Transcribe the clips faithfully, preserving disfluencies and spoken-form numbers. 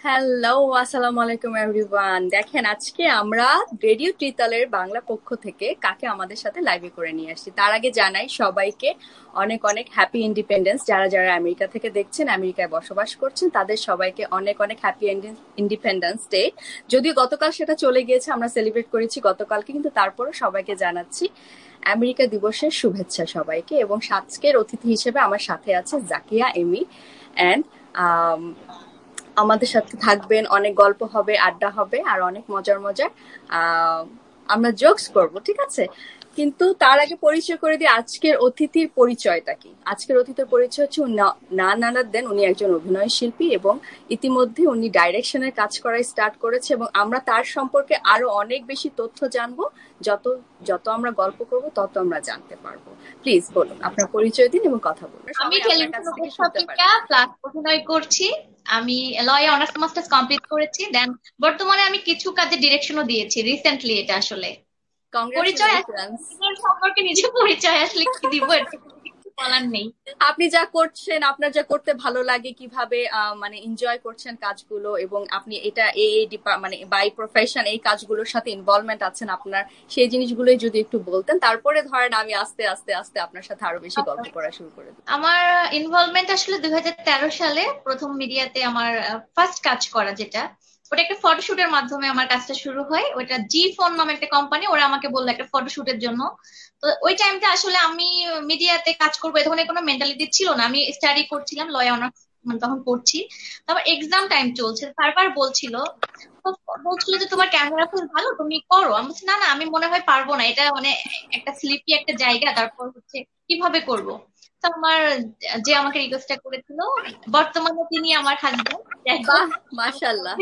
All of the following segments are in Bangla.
হ্যালো, আসসালামু আলাইকুম এভরিওয়ান। দেখেন, আজকে আমরা রেডিও ত্রিতালের বাংলা পক্ষ থেকে কাকে আমাদের সাথে লাইভে করে নিয়ে আসছি। তার আগে জানাই সবাইকে অনেক অনেক হ্যাপি ইন্ডিপেন্ডেন্স। যারা যারা আমেরিকা থেকে দেখছেন, আমেরিকায় বসবাস করছেন, তাদের সবাইকে অনেক অনেক হ্যাপি ইন্ডিপেন্ডেন্স ডে। যদিও গতকাল সেটা চলে গিয়েছে, আমরা সেলিব্রেট করেছি গতকালকে, কিন্তু তারপরও সবাইকে জানাচ্ছি আমেরিকা দিবসের শুভেচ্ছা সবাইকে। এবং আজকের অতিথি হিসেবে আমার সাথে আছে জাকিয়া এমি অ্যান্ড আমাদের সাথে থাকবেন। অনেক গল্প হবে, আড্ডা হবে, আর অনেক মজার মজার আহ আমরা জোকস করব, ঠিক আছে? কিন্তু তার আগে পরিচয় করে দিই আজকের অতিথির পরিচয়টা কি। আজকের অতিথির পরিচয় হচ্ছে না নানা দেন। উনি একজন অভিনয় শিল্পী এবং ইতিমধ্যে উনি ডাইরেকশনের কাজ করাই স্টার্ট করেছে, এবং আমরা তার সম্পর্কে আরো অনেক বেশি তথ্য জানবো। যত যত আমরা গল্প করব তত আমরা জানতে পারবো। প্লিজ বলুন, আপনার পরিচয় দিন এবং কথা বলুন। আমি সবাই আপনার কাছ টেলিভিশন থেকে শুনতে উপস্থাপিকা পারেন। প্লাস অভিনয় করছি। আমি লয়ে অনার্স মাস্টার্স কমপ্লিট করেছি, দেন বর্তমানে আমি কিছু কাজে ডিরেকশনও দিয়েছি রিসেন্টলি। এটা আসলে পরিচয় আসলে কংগ্রাচুলেশনস। নিজের সম্পর্কে নিজে পরিচয় আসলে কি দিব, এটা কোনো কিছু বলার নেই। আপনি যা করছেন, আপনার যা করতে ভালো লাগে, কিভাবে আহ, মানে এনজয় করছেন কাজগুলো, এবং আপনি এটা এই এই ডিপা- মানে বাই প্রফেশন এই কাজগুলোর সাথে ইনভলভমেন্ট আছেন আপনার, সেই জিনিসগুলোই যদি একটু বলতেন, তারপরে ধরেন আমি আস্তে আস্তে আস্তে আপনার সাথে আরো বেশি গল্প করা শুরু করে দিই। আমার ইনভলভমেন্ট আসলে দুই হাজার তেরো সালে প্রথম মিডিয়াতে আমার ফার্স্ট কাজ করা, যেটা ওটা একটা ফটোশুটের মাধ্যমে আমার কাজটা শুরু হয়। ওটা জি ফোন নামে একটা কোম্পানি, ওরা আমাকে বললো একটা ফটোশুটের জন্য। তো ওই টাইমটা আসলে আমি মিডিয়াতে কাজ করবো এ ধরনের কোনো মেন্টালিটি ছিল না। আমি স্টাডি করছিলাম, লয় অনার্স মানে তখন পড়ছি। তারপর এক্সাম টাইম চলছে, বারবার বলছিল তো বলছিল যে তোমার ক্যামেরা খুব ভালো, তুমি করো। আমি বলছি, না না, আমি মনে হয় পারবো না, এটা মানে একটা স্লিপি একটা জায়গা, তারপর হচ্ছে কিভাবে করব। তো আমার যে আমাকে রিকোয়েস্টটা করেছিল, বর্তমানে তিনি আমার হাজবেন্ড, যাই হোক। বাহ, মাশাল্লাহ।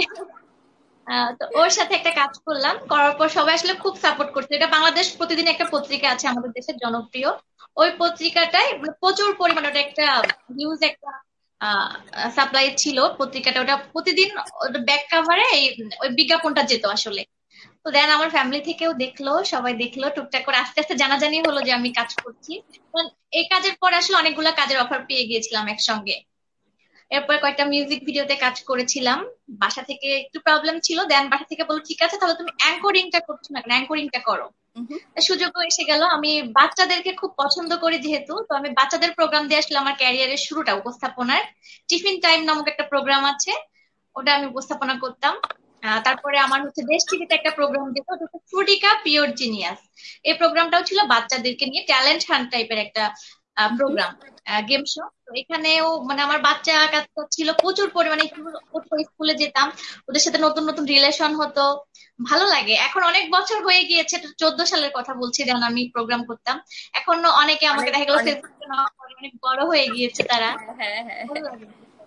আহ, তো ওর সাথে একটা কাজ করলাম, করার পর সবাই আসলে খুব সাপোর্ট করছে। এটা বাংলাদেশ প্রতিদিন একটা পত্রিকা আছে আমাদের দেশের জনপ্রিয়, ওই পত্রিকাটায় মানে প্রচুর পরিমাণে ওটা একটা নিউজ একটা সাপ্লাই ছিল পত্রিকাটা। ওটা প্রতিদিন ব্যাক কাভারে ওই বিজ্ঞাপনটা যেত আসলে। তো দেন আমার ফ্যামিলি থেকেও দেখলো, সবাই দেখলো, টুকটাক করে আস্তে আস্তে জানাজানি হলো যে আমি কাজ করছি। কারণ এই কাজের পরে আসলে অনেকগুলা কাজের অফার পেয়ে গিয়েছিলাম একসঙ্গে। এরপর কয়েকটা মিউজিক ভিডিওতে কাজ করেছিলাম। বাসা থেকে একটু প্রবলেম ছিল, দেন বাসা থেকে বললো ঠিক আছে তাহলে তুমি অ্যাঙ্করিংটা করছো না কেন, অ্যাঙ্করিংটা করো। উহুম। তা সুযোগও এসে গেল। আমি বাচ্চাদেরকে খুব পছন্দ করি যেহেতু, তো আমি বাচ্চাদের প্রোগ্রাম দিয়ে আসলে আমার ক্যারিয়ারের শুরুটা উপস্থাপনার। টিফিন টাইম নামক একটা প্রোগ্রাম আছে, ওটা আমি উপস্থাপনা করতাম। আহ, তারপরে আমার হচ্ছে দেশ টিভিতে একটা প্রোগ্রাম যেত, ওটা হচ্ছে ফ্রুটিকা পিওর জিনিয়াস। এই প্রোগ্রামটাও ছিল বাচ্চাদেরকে নিয়ে, ট্যালেন্ট হান্ট টাইপের একটা উহুম। Programme, game show. তো এখানেও মানে আমার বাচ্চা কাচ্চা ছিল প্রচুর পরিমাণে, স্কুলে যেতাম, ওদের সাথে নতুন নতুন রিলেশন হতো, ভালো লাগে। এখন অনেক বছর হয়ে গিয়েছে, চোদ্দ সালের কথা বলছি যখন আমি প্রোগ্রাম করতাম। এখন অনেকে আমাকে অনেক দেখা গেল অনেক। ফেসবুকে অনেক বড় হয়ে গিয়েছে তারা। হ্যাঁ, হ্যাঁ, হ্যাঁ, ভালো হ্যাঁ। লাগে।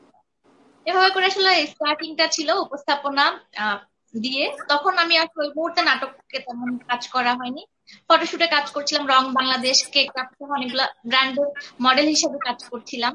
এভাবে করে আসলে স্টার্টিংটা ছিল উপস্থাপনা আহ, দিয়ে। তখন আমি আসলে ওই মুহূর্তে নাটকে তেমন কাজ করা হয়নি, ফটোশুটে কাজ করছিলাম, রং বাংলাদেশ, কেক ক্রাফট সহ অনেকগুলা ব্র্যান্ডের মডেল হিসেবে কাজ করছিলাম।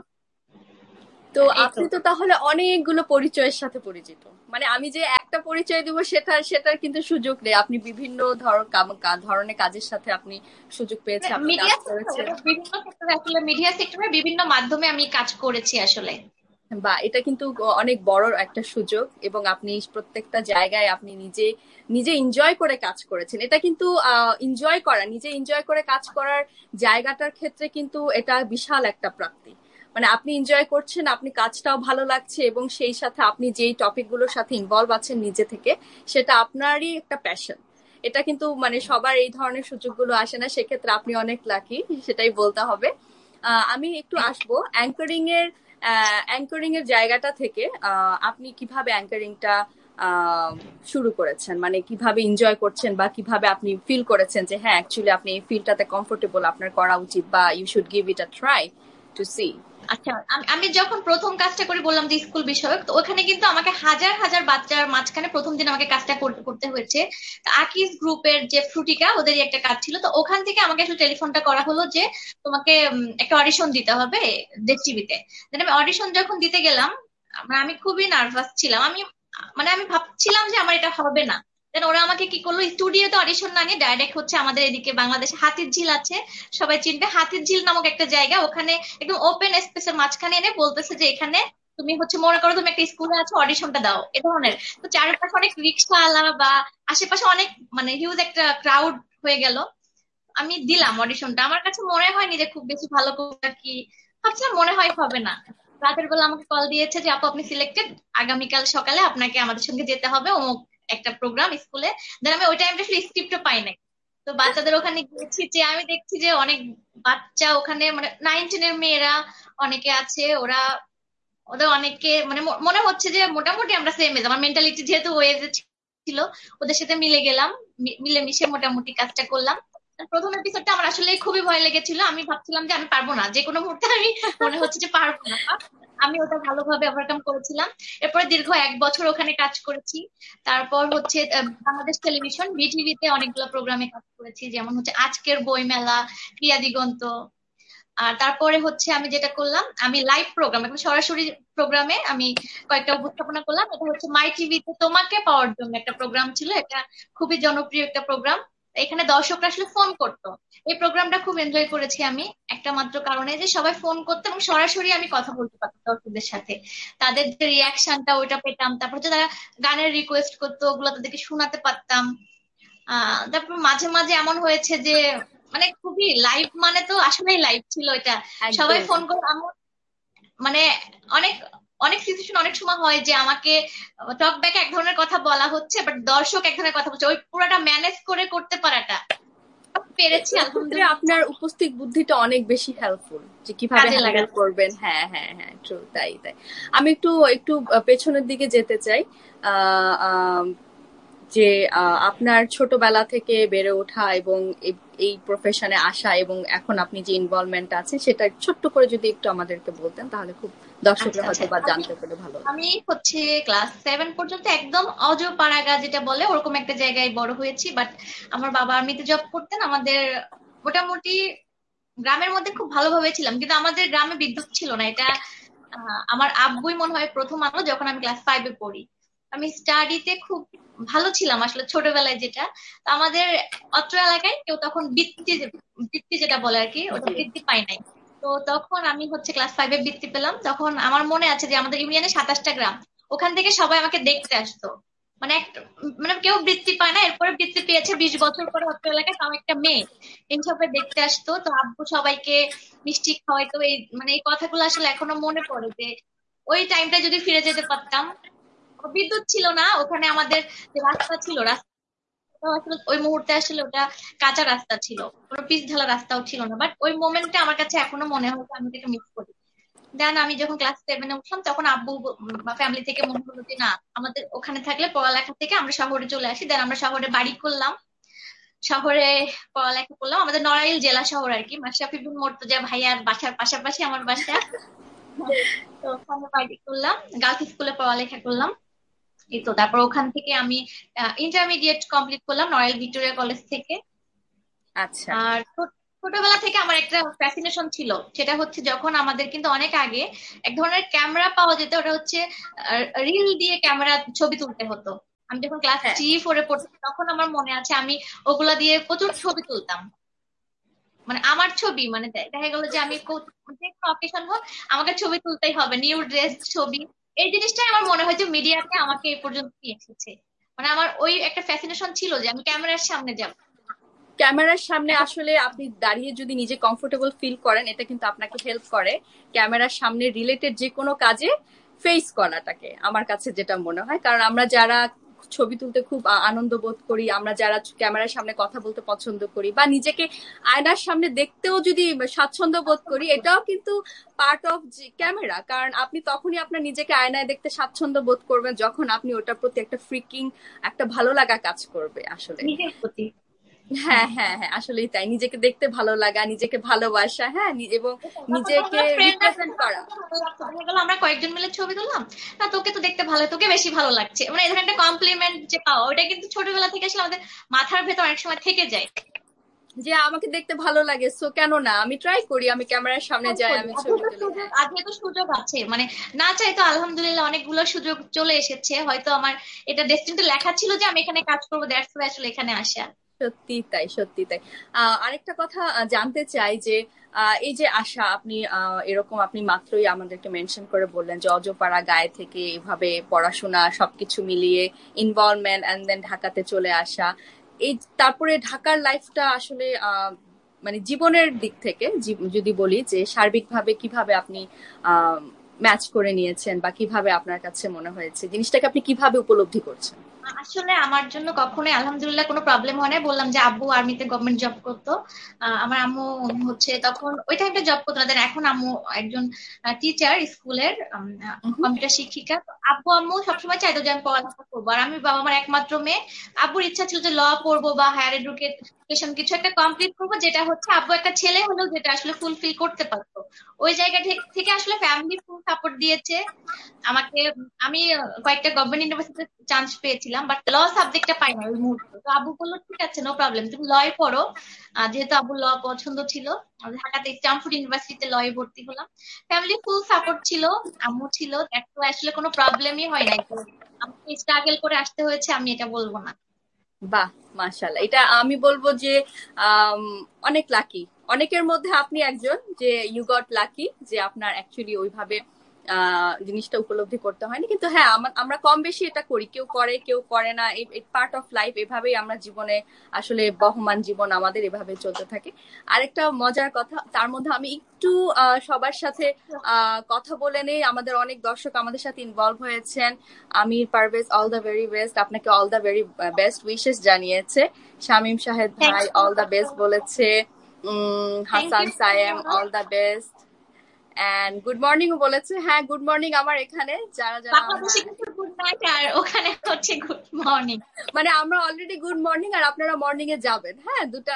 তো আহ, এই তো। আপনি তো তাহলে অনেকগুলো পরিচয়ের সাথে পরিচিত। মানে আমি যে একটা পরিচয় দিব সেটা সেটার কিন্তু সুযোগ নেই। আপনি বিভিন্ন ধর কাম- কা- ধরনের কাজের সাথে আপনি সুযোগ পেয়েছেন, আপনি কাজ মিডিয়া করেছেন। সেক্টরে বিভিন্ন সেক্টরে আসলে মিডিয়া সেক্টরে বিভিন্ন মাধ্যমে আমি কাজ করেছি আসলে। বা এটা কিন্তু অনেক বড় একটা সুযোগ, এবং আপনি প্রত্যেকটা জায়গায় আপনি নিজে নিজে এনজয় করে কাজ করেছেন। এটা কিন্তু এনজয় করা, নিজে এনজয় করে কাজ করার জায়গাটার ক্ষেত্রে কিন্তু এটা বিশাল একটা প্রাপ্তি। মানে আপনি এনজয় করছেন, আপনি কাজটাও ভালো লাগছে, এবং সেই সাথে আপনি যেই টপিকগুলোর সাথে ইনভলভ আছেন নিজে থেকে, সেটা আপনারই একটা প্যাশন। এটা কিন্তু মানে সবার এই ধরনের সুযোগগুলো আসে না, সেক্ষেত্রে আপনি অনেক লাকি, সেটাই বলতে হবে। আহ, আমি একটু আসবো অ্যাঙ্করিং এর অ্যাঙ্করিং এর জায়গাটা থেকে। আহ, আপনি কিভাবে অ্যাঙ্করিংটা শুরু করেছেন, মানে কিভাবে এনজয় করছেন, বা কিভাবে আপনি ফিল করেছেন যে হ্যাঁ অ্যাকচুয়ালি আপনি এই ফিল্ডটাতে কমফোর্টেবল, আপনার করা উচিত, বা you should give it a try to C. আচ্ছা, আমি আমি যখন প্রথম কাজটা করি বললাম যে স্কুল বিষয়ক, তো ওখানে কিন্তু আমাকে হাজার হাজার বাচ্চার মাঝখানে প্রথম দিন আমাকে কাজটা করতে করতে হয়েছে। তো আকিস গ্রুপের যে ফ্রুটিকা, ওদেরই একটা কাজ ছিল। তো ওখান থেকে আমাকে আসলে টেলিফোনটা করা হলো যে তোমাকে উম, একটা অডিশন দিতে হবে দেশ টিভিতে। দেন আমি অডিশন যখন দিতে গেলাম, মানে আমি খুবই নার্ভাস ছিলাম। আমি মানে আমি ভাবছিলাম যে আমার এটা হবে না। দেন ওরা আমাকে কি করলো, স্টুডিওতে অডিশন না নিয়ে ডাইরেক্ট হচ্ছে আমাদের এদিকে বাংলাদেশে হাতির ঝিল আছে, সবাই চিনবে হাতির ঝিল নামক একটা জায়গা, ওখানে একদম ওপেন স্পেসের মাঝখানে এনে বলতেছে যে এখানে তুমি হচ্ছে মনে করো তুমি একটা স্কুলে আছো, অডিশনটা দাও, এ ধরনের। তো চারপাশে অনেক রিক্সাওয়ালা বা আশেপাশে অনেক মানে হিউজ একটা ক্রাউড হয়ে গেল। আমি দিলাম অডিশনটা, আমার কাছে মনে হয়নি যে খুব বেশি ভালো করে আর কি, ভাবছিলাম মনে হয় হবে না। রাতের বেলা আমাকে কল দিয়েছে যে আপু আপনি সিলেক্টেড, আগামীকাল সকালে আপনাকে আমাদের সঙ্গে যেতে হবে অমুক একটা প্রোগ্রাম স্কুলে। দেন আমি ওই টাইমটা আসলে স্ক্রিপ্টও পাই নাই। তো বাচ্চাদের ওখানে গিয়েছি, যে আমি দেখছি যে অনেক বাচ্চা ওখানে, মানে নাইন টেনের মেয়েরা অনেকে আছে, ওরা ওদের অনেকে মানে ম- মনে হচ্ছে যে মোটামুটি আমরা সেম এজ, আমার মেন্টালিটি যেহেতু ওই এজে ছিল, ওদের সাথে মিলে গেলাম, মি- মিলেমিশে মোটামুটি কাজটা করলাম। প্রথম এপিসোডটা আমার আসলে খুবই ভয় লেগেছিল, আমি ভাবছিলাম যে আমি পারবো না, যে কোনো মুহূর্তে আমি মনে হচ্ছে যে পারবো না। আমি ওটা ভালোভাবে ওভারকাম করেছিলাম। এরপরে দীর্ঘ এক বছর ওখানে কাজ করেছি। তারপর হচ্ছে আহ, বাংলাদেশ টেলিভিশন বিটিভিতে অনেকগুলো প্রোগ্রামে কাজ করেছি, যেমন হচ্ছে আজকের বই মেলা, ক্রিয়া দিগন্ত। আর তারপরে হচ্ছে আমি যেটা করলাম, আমি লাইভ প্রোগ্রাম, এখন সরাসরি প্রোগ্রামে আমি কয়েকটা উপস্থাপনা করলাম। এটা হচ্ছে মাই টিভিতে তোমাকে পাওয়ার জন্য একটা প্রোগ্রাম ছিল, এটা খুবই জনপ্রিয় একটা প্রোগ্রাম। এখানে দর্শকরা আসলে ফোন করতো। এই প্রোগ্রামটা খুব এনজয় করেছি আমি, একটা মাত্র কারণে যে সবাই ফোন করতো এবং সরাসরি আমি কথা বলতে পারতাম দর্শকদের সাথে, তাদের যে রিয়াকশনটা ওইটা পেতাম। তারপর হচ্ছে তারা গানের রিকোয়েস্ট করতো, ওগুলো তাদেরকে শোনাতে পারতাম। আহ তারপর মাঝে মাঝে এমন হয়েছে যে মানে খুবই লাইভ, মানে তো আসলেই লাইভ ছিল এটা। সবাই একদমই। ফোন করে আমার মানে অনেক অনেক সিচুয়েশন অনেক সময় হয় যে আমাকে টক ব্যাকে এক ধরনের কথা বলা হচ্ছে, বাট দর্শক এক ধরনের কথা বলছে, ওই পুরোটা ম্যানেজ করে করতে পারাটা এ- পেরেছি এক্ষেত্রে আলহামদুলিল্লাহ। আপনার উপস্থিত বুদ্ধিটা অনেক বেশি হেল্পফুল, যে কিভাবে কাজে হ্যান্ডেল লাগাতে করবেন। হ্যাঁ হ্যাঁ হ্যাঁ, ট্রু, তাই তাই। আমি একটু একটু আহ, পেছনের দিকে যেতে চাই। আহ, আম, যে আহ, আপনার ছোটবেলা থেকে বেড়ে ওঠা এবং এই- এই প্রফেশনে আসা এবং এখন আপনি যে ইনভলভমেন্ট আছে সেটা ছোট্ট করে যদি একটু আমাদেরকে বলতেন, তাহলে খুব দর্শকরা আচ্ছা আচ্ছা, হয়তো বা আমি জানতে পারলে ভালো হতো। আমি হচ্ছে ক্লাস সেভেন পর্যন্ত একদম অজপাড়াগা যেটা বলে ওরকম একটা জায়গায় বড় হয়েছি। বাট আমার বাবা আর্মিতে জব করতেন, আমাদের মোটামুটি গ্রামের মধ্যে খুব ভালোভাবে ছিলাম, কিন্তু আমাদের গ্রামে বিদ্যুৎ ছিল না। এটা আহ, আমার আব্বুই মনে হয় প্রথম আলো, যখন আমি ক্লাস ফাইভে পড়ি। আমি স্টাডিতে খুব ভালো ছিলাম আসলে ছোটবেলায় যেটা। তো আমাদের অত্র এলাকায় কেউ তখন বৃত্তি, বৃত্তি যেটা বলে আর কি, ওটা জি। বৃত্তি পাই নাই। তো তখন আমি হচ্ছে ক্লাস ফাইভে বৃত্তি পেলাম, তখন আমার মনে আছে যে আমাদের ইউনিয়নে সাতাশটা গ্রাম, ওখান থেকে সবাই আমাকে দেখতে আসতো। মানে একটা মানে কেউ বৃত্তি পায় না, এরপরে বৃত্তি পেয়েছে বিশ বছর পরে অত্র এলাকায়, তাও একটা মেয়ে, এই সবাই দেখতে আসতো। তো আব্বু সবাইকে মিষ্টি খাওয়াইতো। এই মানে এই কথাগুলো আসলে এখনো মনে পড়ে যে ওই টাইমটা যদি ফিরে যেতে পারতাম। বিদ্যুৎ ছিল না ওখানে, আমাদের যে রাস্তা ছিল, রাস্তা আসলে ওই মুহূর্তে আসলে ওটা কাঁচা রাস্তা ছিল, কোনো পিচ ঢালা রাস্তাও ছিল না। বাট ওই মোমেন্টটা আমার কাছে এখনো মনে হয় যে আমি এটাকে মিস করি। দেন আমি যখন ক্লাস সেভেনে উঠলাম, তখন আব্বু উম, বা ফ্যামিলি থেকে মনে হলো যে না, আমাদের ওখানে থাকলে পড়ালেখা থেকে আমরা শহরে চলে আসি। দেন আমরা শহরে বাড়ি করলাম, শহরে পড়ালেখা করলাম। আমাদের নড়াইল জেলা শহর আর কি, মাশরাফি বিন মুর্তজা ভাইয়ার বাসার পাশাপাশি আমার বাসা। তো ওখানে বাড়ি করলাম, গার্লস স্কুলে পড়ালেখা করলাম। এই তো তারপর ওখান থেকে আমি ইন্টারমিডিয়েট কমপ্লিট করলাম নড়াইল ভিক্টোরিয়া কলেজ থেকে। আচ্ছা। আর ছোট- ছোটবেলা থেকে আমার একটা ফ্যাসিনেশন ছিল, সেটা হচ্ছে যখন আমাদের কিন্তু অনেক আগে এক ধরনের ক্যামেরা পাওয়া যেত, ওটা হচ্ছে রিল দিয়ে ক্যামেরা ছবি তুলতে হতো। আমি যখন ক্লাস হ্যাঁ, থ্রি ফোরে পড়তাম, তখন আমার মনে আছে আমি ওগুলা দিয়ে প্রচুর ছবি তুলতাম। মানে আমার ছবি, মানে দে- দেখা গেল যে আমি কো- যে কোনো অকেশন হোক, আমাকে ছবি তুলতেই হবে, নিউ ড্রেস ছবি। এই জিনিসটাই আমার মনে হয় যে মিডিয়াতে আমাকে এই পর্যন্ত নিয়ে এসেছে। মানে আমার ওই একটা ফ্যাসিনেশন ছিল যে আমি ক্যামেরার সামনে যাব। ক্যামেরার সামনে এখন আসলে আপনি দাঁড়িয়ে যদি নিজে কমফোর্টেবল ফিল করেন, এটা কিন্তু আপনাকে হেল্প করে ক্যামেরার সামনে রিলেটেড যে কোনো কাজে ফেস করাটাকে, আমার কাছে যেটা মনে হয়। কারণ আমরা যারা ছবি তুলতে খুব আ- আনন্দ বোধ করি, আমরা যারা ক্যামেরার সামনে কথা বলতে পছন্দ করি, বা নিজেকে আয়নার সামনে দেখতেও যদি স্বাচ্ছন্দ্য বোধ করি, এটাও কিন্তু পার্ট অফ ক্যামেরা। কারণ আপনি তখনই আপনার নিজেকে আয়নায় দেখতে স্বাচ্ছন্দ্য বোধ করবেন যখন আপনি ওটার প্রতি একটা ফ্রিকিং, একটা ভালো লাগা কাজ করবে আসলে। নিজের প্রতি। হ্যাঁ, হ্যাঁ হ্যাঁ হ্যাঁ, আসলেই তাই। নিজেকে দেখতে ভালো লাগা, নিজেকে ভালোবাসা, হ্যাঁ, নি- এবং যখন নিজেকে আমরা ফ্রেন্ডরা রিপ্রেজেন্ট করা। ভালো লাগতো, দেখা গেলো আমরা কয়েকজন মিলে ছবি তুললাম, না তোকে তো দেখতে ভালো, তোকে বেশি ভালো লাগছে, মানে এই ধরনের একটা কমপ্লিমেন্ট যে পাওয়া, ওটা কিন্তু ছোটবেলা থেকে আসলে আমাদের মাথার ভেতর অনেক সময় থেকে যায়। যে আমাকে দেখতে ভালো লাগে, সো কেন না আমি ট্রাই করি, আমি ক্যামেরার সামনে ট্রাই যাই, করি, আমি আর ছবি যেহেতু তুলি। সুযোগ, হ্যাঁ, আর যেহেতু সুযোগ আছে, মানে না চাই তো আলহামদুলিল্লাহ অনেকগুলো সুযোগ চলে এসেছে। হয়তো আমার এটা ডেস্টিনিতে লেখা ছিল যে আমি এখানে কাজ করবো, দ্যাটস ওয়াই আসলে এখানে আসা। সত্যি তাই, সত্যি তাই। আহ, আরেকটা কথা আহ, জানতে চাই যে আহ, এই যে আশা আপনি আহ, এরকম আপনি মাত্রই আমাদেরকে মেনশন করে বললেন যে অজপাড়া গায়ে থেকে এভাবে পড়াশোনা সবকিছু মিলিয়ে ইনভলভমেন্ট এন্ড দেন ঢাকাতে চলে আসা, এই তারপরে ঢাকার লাইফটা আসলে আহ, মানে জীবনের দিক থেকে জীব- যদি বলি যে সার্বিকভাবে কিভাবে আপনি আহ ম্যাচ করে নিয়েছেন বা কিভাবে আপনার কাছে মনে হয়েছে জিনিসটাকে আপনি কিভাবে উপলব্ধি করছেন? আসলে আমার জন্য কখনোই আলহামদুলিল্লাহ কোনো প্রবলেম হয় না। বললাম যে আব্বু আর্মিতে গভর্নমেন্ট জব করতো, আহ, আমার আম্মু হচ্ছে তখন ওই টাইমটা জব করতো না, দেন এখন আম্মু একজন টিচার স্কুলের, কম্পিউটার শিক্ষিকা। তো আব্বু আম্মু সবসময় চাইতো যে আমি পড়ালেখা করবো, আর আমি বাবা আমার একমাত্র মেয়ে। আব্বুর ইচ্ছা ছিল যে ল পড়বো বা হায়ার এডুকেশন কিছু একটা কমপ্লিট করবো, যেটা হচ্ছে আব্বু একটা ছেলে হলেও যেটা আসলে ফুলফিল করতে পারতো। ওই জায়গা থে- থেকে আসলে ফ্যামিলি ফুল সাপোর্ট দিয়েছে আমাকে। আমি কয়েকটা গভর্নমেন্ট ইউনিভার্সিটিতে চান্স পেয়েছিলাম, বাট ল সাবজেক্টটা পাই না ওই মুহূর্তে। তো আবু বললো ঠিক আছে, নো প্রবলেম, তুমি লয় পড়ো। আহ, যেহেতু আবু ল পছন্দ ছিল, আমি ঢাকাতে স্ট্যামফোর্ড ইউনিভার্সিটিতে লয়ে ভর্তি হলাম। ফ্যামিলি ফুল সাপোর্ট ছিল, আম্মু ছিল, দেখো আসলে কোনো প্রবলেমই হয় নাই যে আমাকে স্ট্রাগল করে আসতে হয়েছে, আমি এটা বলবো না। বাহ, মাশাআল্লাহ, এটা আমি বলবো যে আম, অনেক লাকি। অনেকের মধ্যে আপনি একজন যে ইউ গট লাকি, যে আপনার অ্যাকচুয়ালি ওইভাবে আহ, জিনিসটা উপলব্ধি করতে হয়নি। কিন্তু হ্যাঁ, আমা- আমরা কম বেশি এটা করি, কেউ করে কেউ করে না, পার্ট অফ লাইফ। এভাবেই আমরা জীবনে আসলে বহমান জীবন আমাদের এভাবে চলতে থাকে। আরেকটা মজার কথা তার মধ্যে আমি একটু আহ, সবার সাথে আহ, কথা বলে নেই। আমাদের অনেক দর্শক আমাদের সাথে ইনভলভ হয়েছেন। আমির Parvez, all the very best, আপনাকে all the very best wishes জানিয়েছে। শামীম শাহেদ থ্যাংক ভাই অল দ্য বেস্ট বলেছে। উম, thank Hasan you so Sayem much. All the best and good morning বলেছে। হ্যাঁ, গুড মর্নিং আমার এখানে যারা যারা আমরা, বাংলাদেশে কিন্তু গুড নাইট, আর ওখানে হচ্ছে গুড মর্নিং। মানে আমরা অলরেডি গুড মর্নিং আর আপনারা মর্নিং এ যাবেন, হ্যাঁ দুটা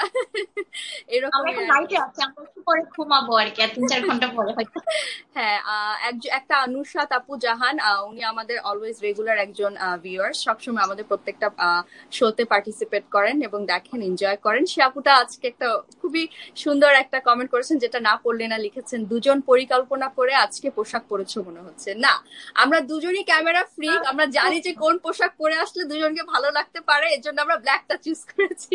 আমরা এরকমই এখন আর কি। নাইটে আছি, আমরা একটু পরে ঘুমাবো আর কি, আর তিন চার ঘন্টা পরে হয়তো। হ্যাঁ, আহ, একজ- একটা নুসরাত আপু জাহান, আহ, উনি আমাদের অলওয়েজ রেগুলার একজন ভিউয়ার, সবসময় আমাদের প্রত্যেকটা শোতে পার্টিসিপেট করেন এবং দেখেন, এনজয় করেন। সে আপুটা আজকে একটা খুবই সুন্দর একটা কমেন্ট করেছেন, যেটা না পড়লে না, লিখেছেন দুজন পরিকল্পনা করে আজকে পোশাক পরেছো মনে হচ্ছে। না, আমরা দুজনই ক্যামেরা ফ্রিক, আমরা জানি যে কোন পোশাক পরে আসলে দুজনকে ভালো লাগতে পারে, এর জন্য আমরা ব্ল্যাকটা চুজ করেছি।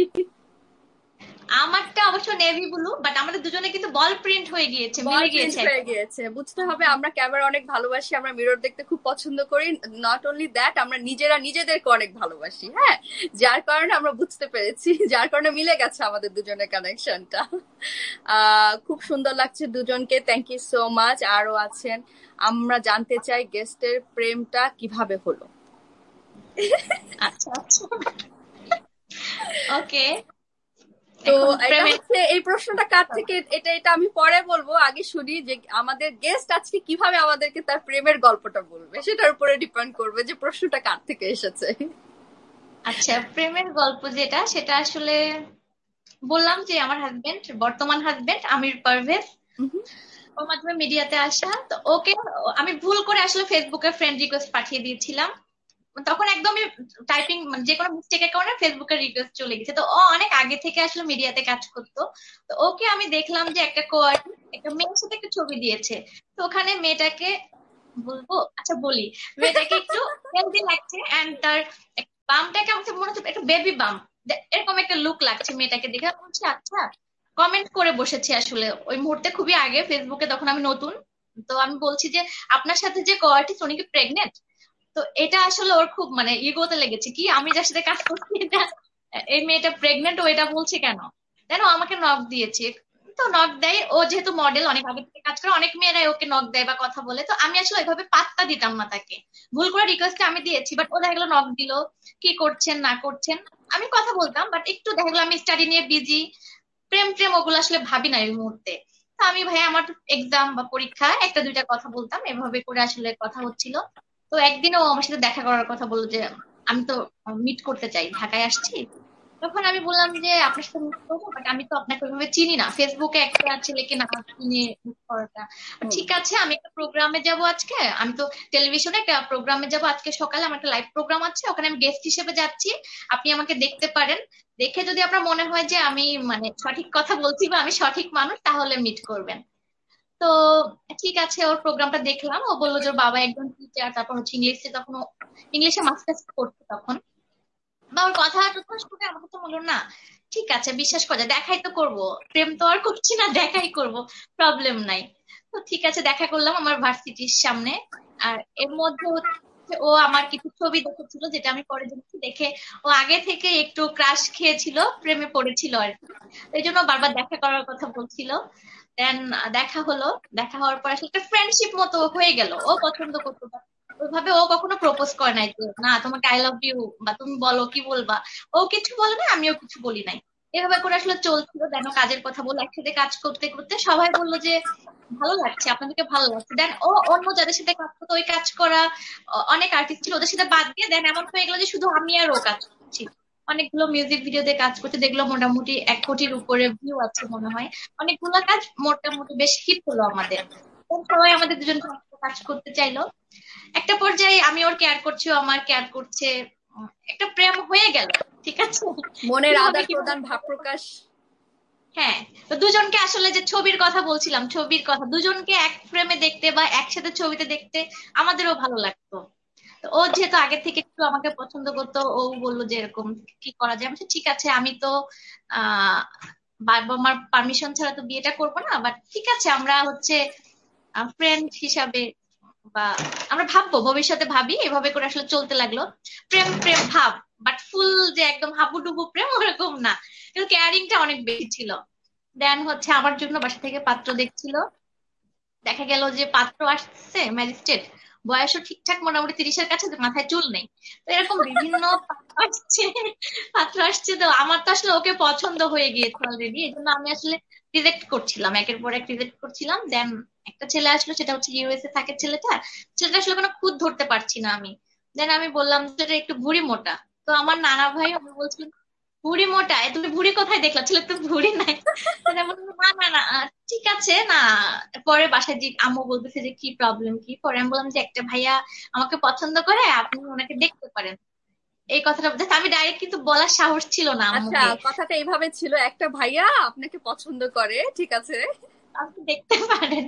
আমারটা অবশ্য নেভি ব্লু, বাট আমাদের দুজনে কিন্তু বল প্রিন্ট হয়ে গিয়েছে, বল মিলে প্রিন্ট গিয়েছে হয়ে একদম। গিয়েছে। বুঝতে হবে আমরা ক্যামেরা অনেক ভালোবাসি, আমরা মিরর দেখতে খুব পছন্দ করি। নট অনলি দ্যাট, আমরা নিজেরা নিজেদেরকে অনেক ভালোবাসি। হ্যাঁ, যার কারণে আমরা বুঝতে পেরেছি, যার কারণে মিলে গেছে আমাদের দুজনের কানেকশনটা। আহ খুব সুন্দর লাগছে দুজনকে, থ্যাংক ইউ সো মাচ। আরো আছেন, আমরা জানতে চাই গেস্টের প্রেমটা কিভাবে হলো। আচ্ছা আচ্ছা, ওকে। তো এখন এটা প্রেমের, হচ্ছে, এই প্রশ্নটা কার থেকে, এটা এটা আমি পরে বলবো, আগে শুনি যে আমাদের গেস্ট আজকে কিভাবে আমাদেরকে তার প্রেমের গল্পটা বলবে, সেটার উপরে ডিপেন্ড করবে যে প্রশ্নটা কার থেকে এসেছে। আচ্ছা প্রেমের গল্প যেটা, সেটা আসলে বললাম যে আমার হাজবেন্ড, বর্তমান হাজবেন্ড আমির পারভেজ, ওর মাধ্যমে মিডিয়াতে আসা। তো ওকে আমি ভুল করে আসলে ফেসবুকে ফ্রেন্ড রিকোয়েস্ট পাঠিয়ে দিয়েছিলাম। তখন একদমই টাইপিং যে কোনো মিস্টেকের কারণে ফেসবুকের রিকোয়েস্ট চলে গেছে। তো ও অনেক আগে থেকে আসলে মিডিয়াতে কাজ করতো। তো ওকে আমি দেখলাম যে একটা কোয়ার্ট একটা মেয়ের সাথে একটা ছবি দিয়েছে। তো ওখানে মেয়েটাকে বলবো, আচ্ছা বলি, মেয়েটাকে একটু হেলদি লাগছে, এন্ড তার বামটাকে আমার কাছে মনে হচ্ছে একটা বেবি বাম, এরকম একটা লুক লাগছে মেয়েটাকে দেখে। আমি বলছি আচ্ছা, কমেন্ট করে বসেছি আসলে ওই মুহূর্তে, খুবই আগে ফেসবুকে, তখন আমি নতুন। তো আমি বলছি যে আপনার সাথে যে কোয়ার্টিস্ট উনি কি প্রেগনেন্ট? তো এটা আসলে ওর খুব মানে ইগোতে লেগেছে, কি আমি যার সাথে কাজ করছি এটা, এই মেয়েটা প্রেগনেন্ট, ও এটা বলছে কেন। দেন ও আমাকে নক দিয়েছে। তো নক দেয়, ও যেহেতু মডেল অনেক আগে থেকে কাজ করে, অনেক মেয়েরাই ওকে নক দেয় বা কথা বলে। তো আমি আসলে ওইভাবে পাত্তা দিতাম না তাকে, ভুল করে রিকোয়েস্ট আমি দিয়েছি, বাট ও দেখা গেলো নক দিল, কি করছেন না করছেন আমি কথা বলতাম, বাট একটু দেখা গেলো আমি স্টাডি নিয়ে বিজি, প্রেম প্রেম ওগুলো আসলে ভাবি না এই মুহূর্তে। তো আমি ভাই আমার এক্সাম বা পরীক্ষা একটা দুইটা কথা বলতাম, এভাবে করে আসলে কথা হচ্ছিল। তো একদিনও আমার সাথে দেখা করার কথা বললো যে আমি তো মিট করতে চাই, ঢাকায় আসছি। তখন আমি বললাম যে আপনার সাথে মিট করবো, বাট আমি তো আপনাকে ওইভাবে চিনি না, ফেসবুকে একটা ছেলেকে না চিনে মিট করাটা। হুম। ঠিক আছে, আমি একটা প্রোগ্রামে যাব আজকে, আমি তো টেলিভিশনে একটা প্রোগ্রামে যাব আজকে সকালে, আমার একটা লাইভ প্রোগ্রাম আছে, ওখানে আমি গেস্ট হিসেবে যাচ্ছি, আপনি আমাকে দেখতে পারেন। দেখে যদি আপনার মনে হয় যে আমি মানে সঠিক কথা বলছি বা আমি সঠিক মানুষ, তাহলে মিট করবেন। তো ঠিক আছে, ওর প্রোগ্রামটা দেখলাম। ও বললো যে ওর বাবা একজন টিচার, তারপর হচ্ছে ইংলিশে, তখন ও ইংলিশে মাস্টার্স করছে তখন। বা ওর কথা টথা শুনে আমাকে তো বললো না ঠিক আছে বিশ্বাস করা যায়, দেখাই তো করব, প্রেম তো আর করছি না, দেখাই করব, প্রবলেম নাই। তো ঠিক আছে দেখা করলাম আমার ভার্সিটির সামনে। আর এর মধ্যে হচ্ছে ও আমার কিছু ছবি দেখেছিল যেটা আমি পরে দেখছি, দেখে ও আগে থেকে একটু ক্রাশ খেয়েছিল, প্রেমে পড়েছিল আর কি। এই জন্য বারবার দেখা করার কথা বলছিল। দেন দেখা হলো। দেখা হওয়ার পর আসলে একটা ফ্রেন্ডশিপ মতো হয়ে গেল। ও পছন্দ করতো, ওইভাবে ও কখনো প্রপোজ করে নাই যে না তোমাকে আই লাভ ইউ বা তুমি বলো কি বলবা। ও কিছু বলে না, আমিও কিছু বলি নাই। এভাবে করে আসলে চলছিল। যেন কাজের কথা বলে একসাথে কাজ করতে করতে সবাই বললো যে ভালো লাগছে, আপনাদেরকে ভালো লাগছে। দেন ও অন্য যাদের সাথে কাজ করতো, ওই কাজ করা অ- অনেক আর্টিস্ট ছিল, ওদের সাথে বাদ দিয়ে দেন এমন হয়ে গেল যে শুধু আমি আর ও কাজ করছি। অনেকগুলো মিউজিক ভিডিওতে কাজ করতে দেখলো, মোটামুটি এক কোটির উপরে ভিউ আছে মনে হয়। অনেকগুলো কাজ মোটামুটি বেশ হিট হলো আমাদের। তো সবাই আমাদের দুজন কাজ করতে চাইলো। একটা পর্যায়ে আমি ওর কেয়ার করছি, ও আমার কেয়ার করছে। উম, একটা প্রেম হয়ে গেল। ঠিক আছে, মনের কিভাবে আদান কিভাবে। প্রদান ভাব প্রকাশ। হ্যাঁ, তো দুজনকে আসলে যে ছবির কথা বলছিলাম, ছবির কথা দুজনকে এক ফ্রেমে দেখতে বা একসাথে ছবিতে দেখতে আমাদেরও ভালো লাগতো। তো ও যেহেতু আগে থেকে একটু আমাকে পছন্দ করতো, ও বললো যে এরকম কি করা যায়। আমি বলছি, ঠিক আছে আমি তো আহ বাবা মার পারমিশন ছাড়া তো বিয়েটা করবো না, বাট ঠিক আছে আমরা হচ্ছে ফ্রেন্ড হিসাবে বা আমরা ভাববো, ভবিষ্যতে ভাবি, এভাবে করে আসলে চলতে লাগলো। প্রেম প্রেম ভাব, বাট ফুল যে একদম হাবুডুবু প্রেম ওরকম না, কিন্তু কেয়ারিংটা অনেক বেশি ছিল। দেন হচ্ছে আমার জন্য বাসা থেকে পাত্র দেখছিল। দেখা গেল যে পাত্র আসছে ম্যাজিস্ট্রেট, বয়সও ঠিকঠাক মোটামুটি তিরিশের কাছে, মাথায় চুল নেই। তো এরকম বিভিন্ন পাত্র আসছে। পাত্র আসছে, তো আমার তো আসলে ওকে পছন্দ হয়ে গিয়েছে অলরেডি, এই জন্য আমি আসলে রিজেক্ট করছিলাম, একের পর এক রিজেক্ট করছিলাম। দেন একটা ছেলে আসলো, সেটা হচ্ছে ইউএসএ থাকে ছেলেটা। ছেলেটা আসলে কোনো খুঁত ধরতে পারছি না আমি। দেন আমি বললাম ছেলেটা একটু ভুঁড়ি মোটা। তো আমার নানা ভাই আমি বলছিল ভুঁড়ি মোটা, এ তুমি ভুঁড়ি কোথায় দেখলা, ছেলে তো ভুঁড়ি নাই। তো আমি বললাম, না না না আহ, ঠিক আছে না। পরে বাসায় যে আম্মু বলতেছে যে কি প্রবলেম কি, পরে আমি বললাম যে একটা ভাইয়া আমাকে পছন্দ করে, আপনি ওনাকে দেখতে পারেন। এই কথাটা just আমি ডাইরেক্ট কিন্তু বলার সাহস ছিল না আচ্ছা, আম্মুকে। কথাটা এইভাবে ছিল, একটা ভাইয়া আপনাকে পছন্দ করে, ঠিক আছে। আপনি দেখতে পারেন।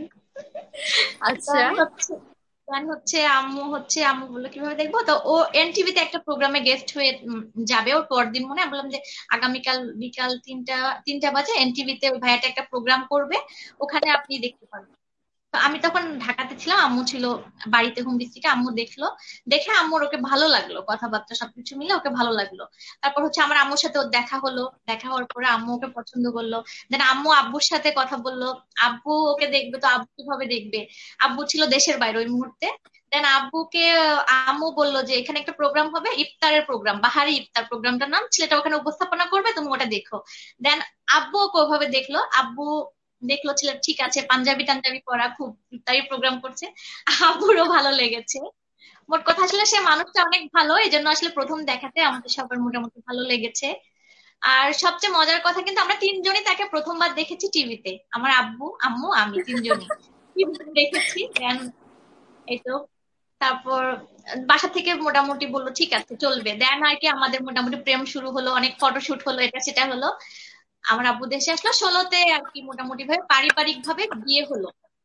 আচ্ছা। দেন হচ্ছে দেন হচ্ছে আম্মু হচ্ছে আম্মু বললো কিভাবে দেখবো, তো ও এনটিভিতে একটা প্রোগ্রামে গেস্ট হয়ে উম, যাবে ওর পরদিন মনে হয়। আমি বললাম যে আগামীকাল বিকাল তিনটা তিনটা বাজে এনটিভিতে ওই ভাইয়াটা একটা প্রোগ্রাম করবে, ওখানে আপনি দেখতে পারবেন। তো আমি তখন ঢাকাতে ছিলাম, আম্মু ছিল বাড়িতে হোম ডিস্ট্রিক্টে। আম্মু দেখলো, দেখে আম্মুর ওকে ভালো লাগলো, কথাবার্তা সবকিছু মিলে ওকে ভালো লাগলো। তারপর হচ্ছে আমার আম্মুর সাথে ওর দেখা হলো। দেখা হওয়ার পরে আম্মু ওকে পছন্দ করলো। দেন আম্মু আব্বুর সাথে কথা বললো। আব্বু ওকে দেখবে, তো আব্বু কিভাবে দেখবে, আব্বু ছিল দেশের বাইরে ওই মুহূর্তে। দেন আব্বুকে আম্মু বললো যে এখানে একটা প্রোগ্রাম হবে, ইফতারের প্রোগ্রাম, বাহারি ইফতার প্রোগ্রামটার নাম, ছেলেটা ওখানে উপস্থাপনা করবে, তুমি ওটা দেখো। দেন আব্বু ওকে ওভাবে দেখলো। আব্বু দেখলো ছেলে ঠিক আছে, পাঞ্জাবি টাঞ্জাবি পরা, খুব ইফতারি প্রোগ্রাম করছে। আব্বুরও ভালো লেগেছে। মোট কথা আসলে সে মানুষটা অনেক ভালো, এই জন্য আসলে প্রথম দেখাতে আমাদের সবার মোটামুটি ভালো লেগেছে। আর সবচেয়ে মজার কথা কিন্তু আমরা তিনজনই তাকে প্রথমবার দেখেছি টিভিতে, আমার আব্বু আম্মু আমি তিনজনই টিভিতে দেখেছি। দেন এই তো তারপর বাসা থেকে মোটামুটি বললো ঠিক আছে চলবে। দেন আর কি আমাদের মোটামুটি প্রেম শুরু হলো, অনেক ফটোশুট হলো, এটা সেটা হলো। আমার আব্বু দেশে আসলো ষোলোতে আর কি, মোটামুটি ভাবে পারিবারিক ভাবে বিয়ে হলো।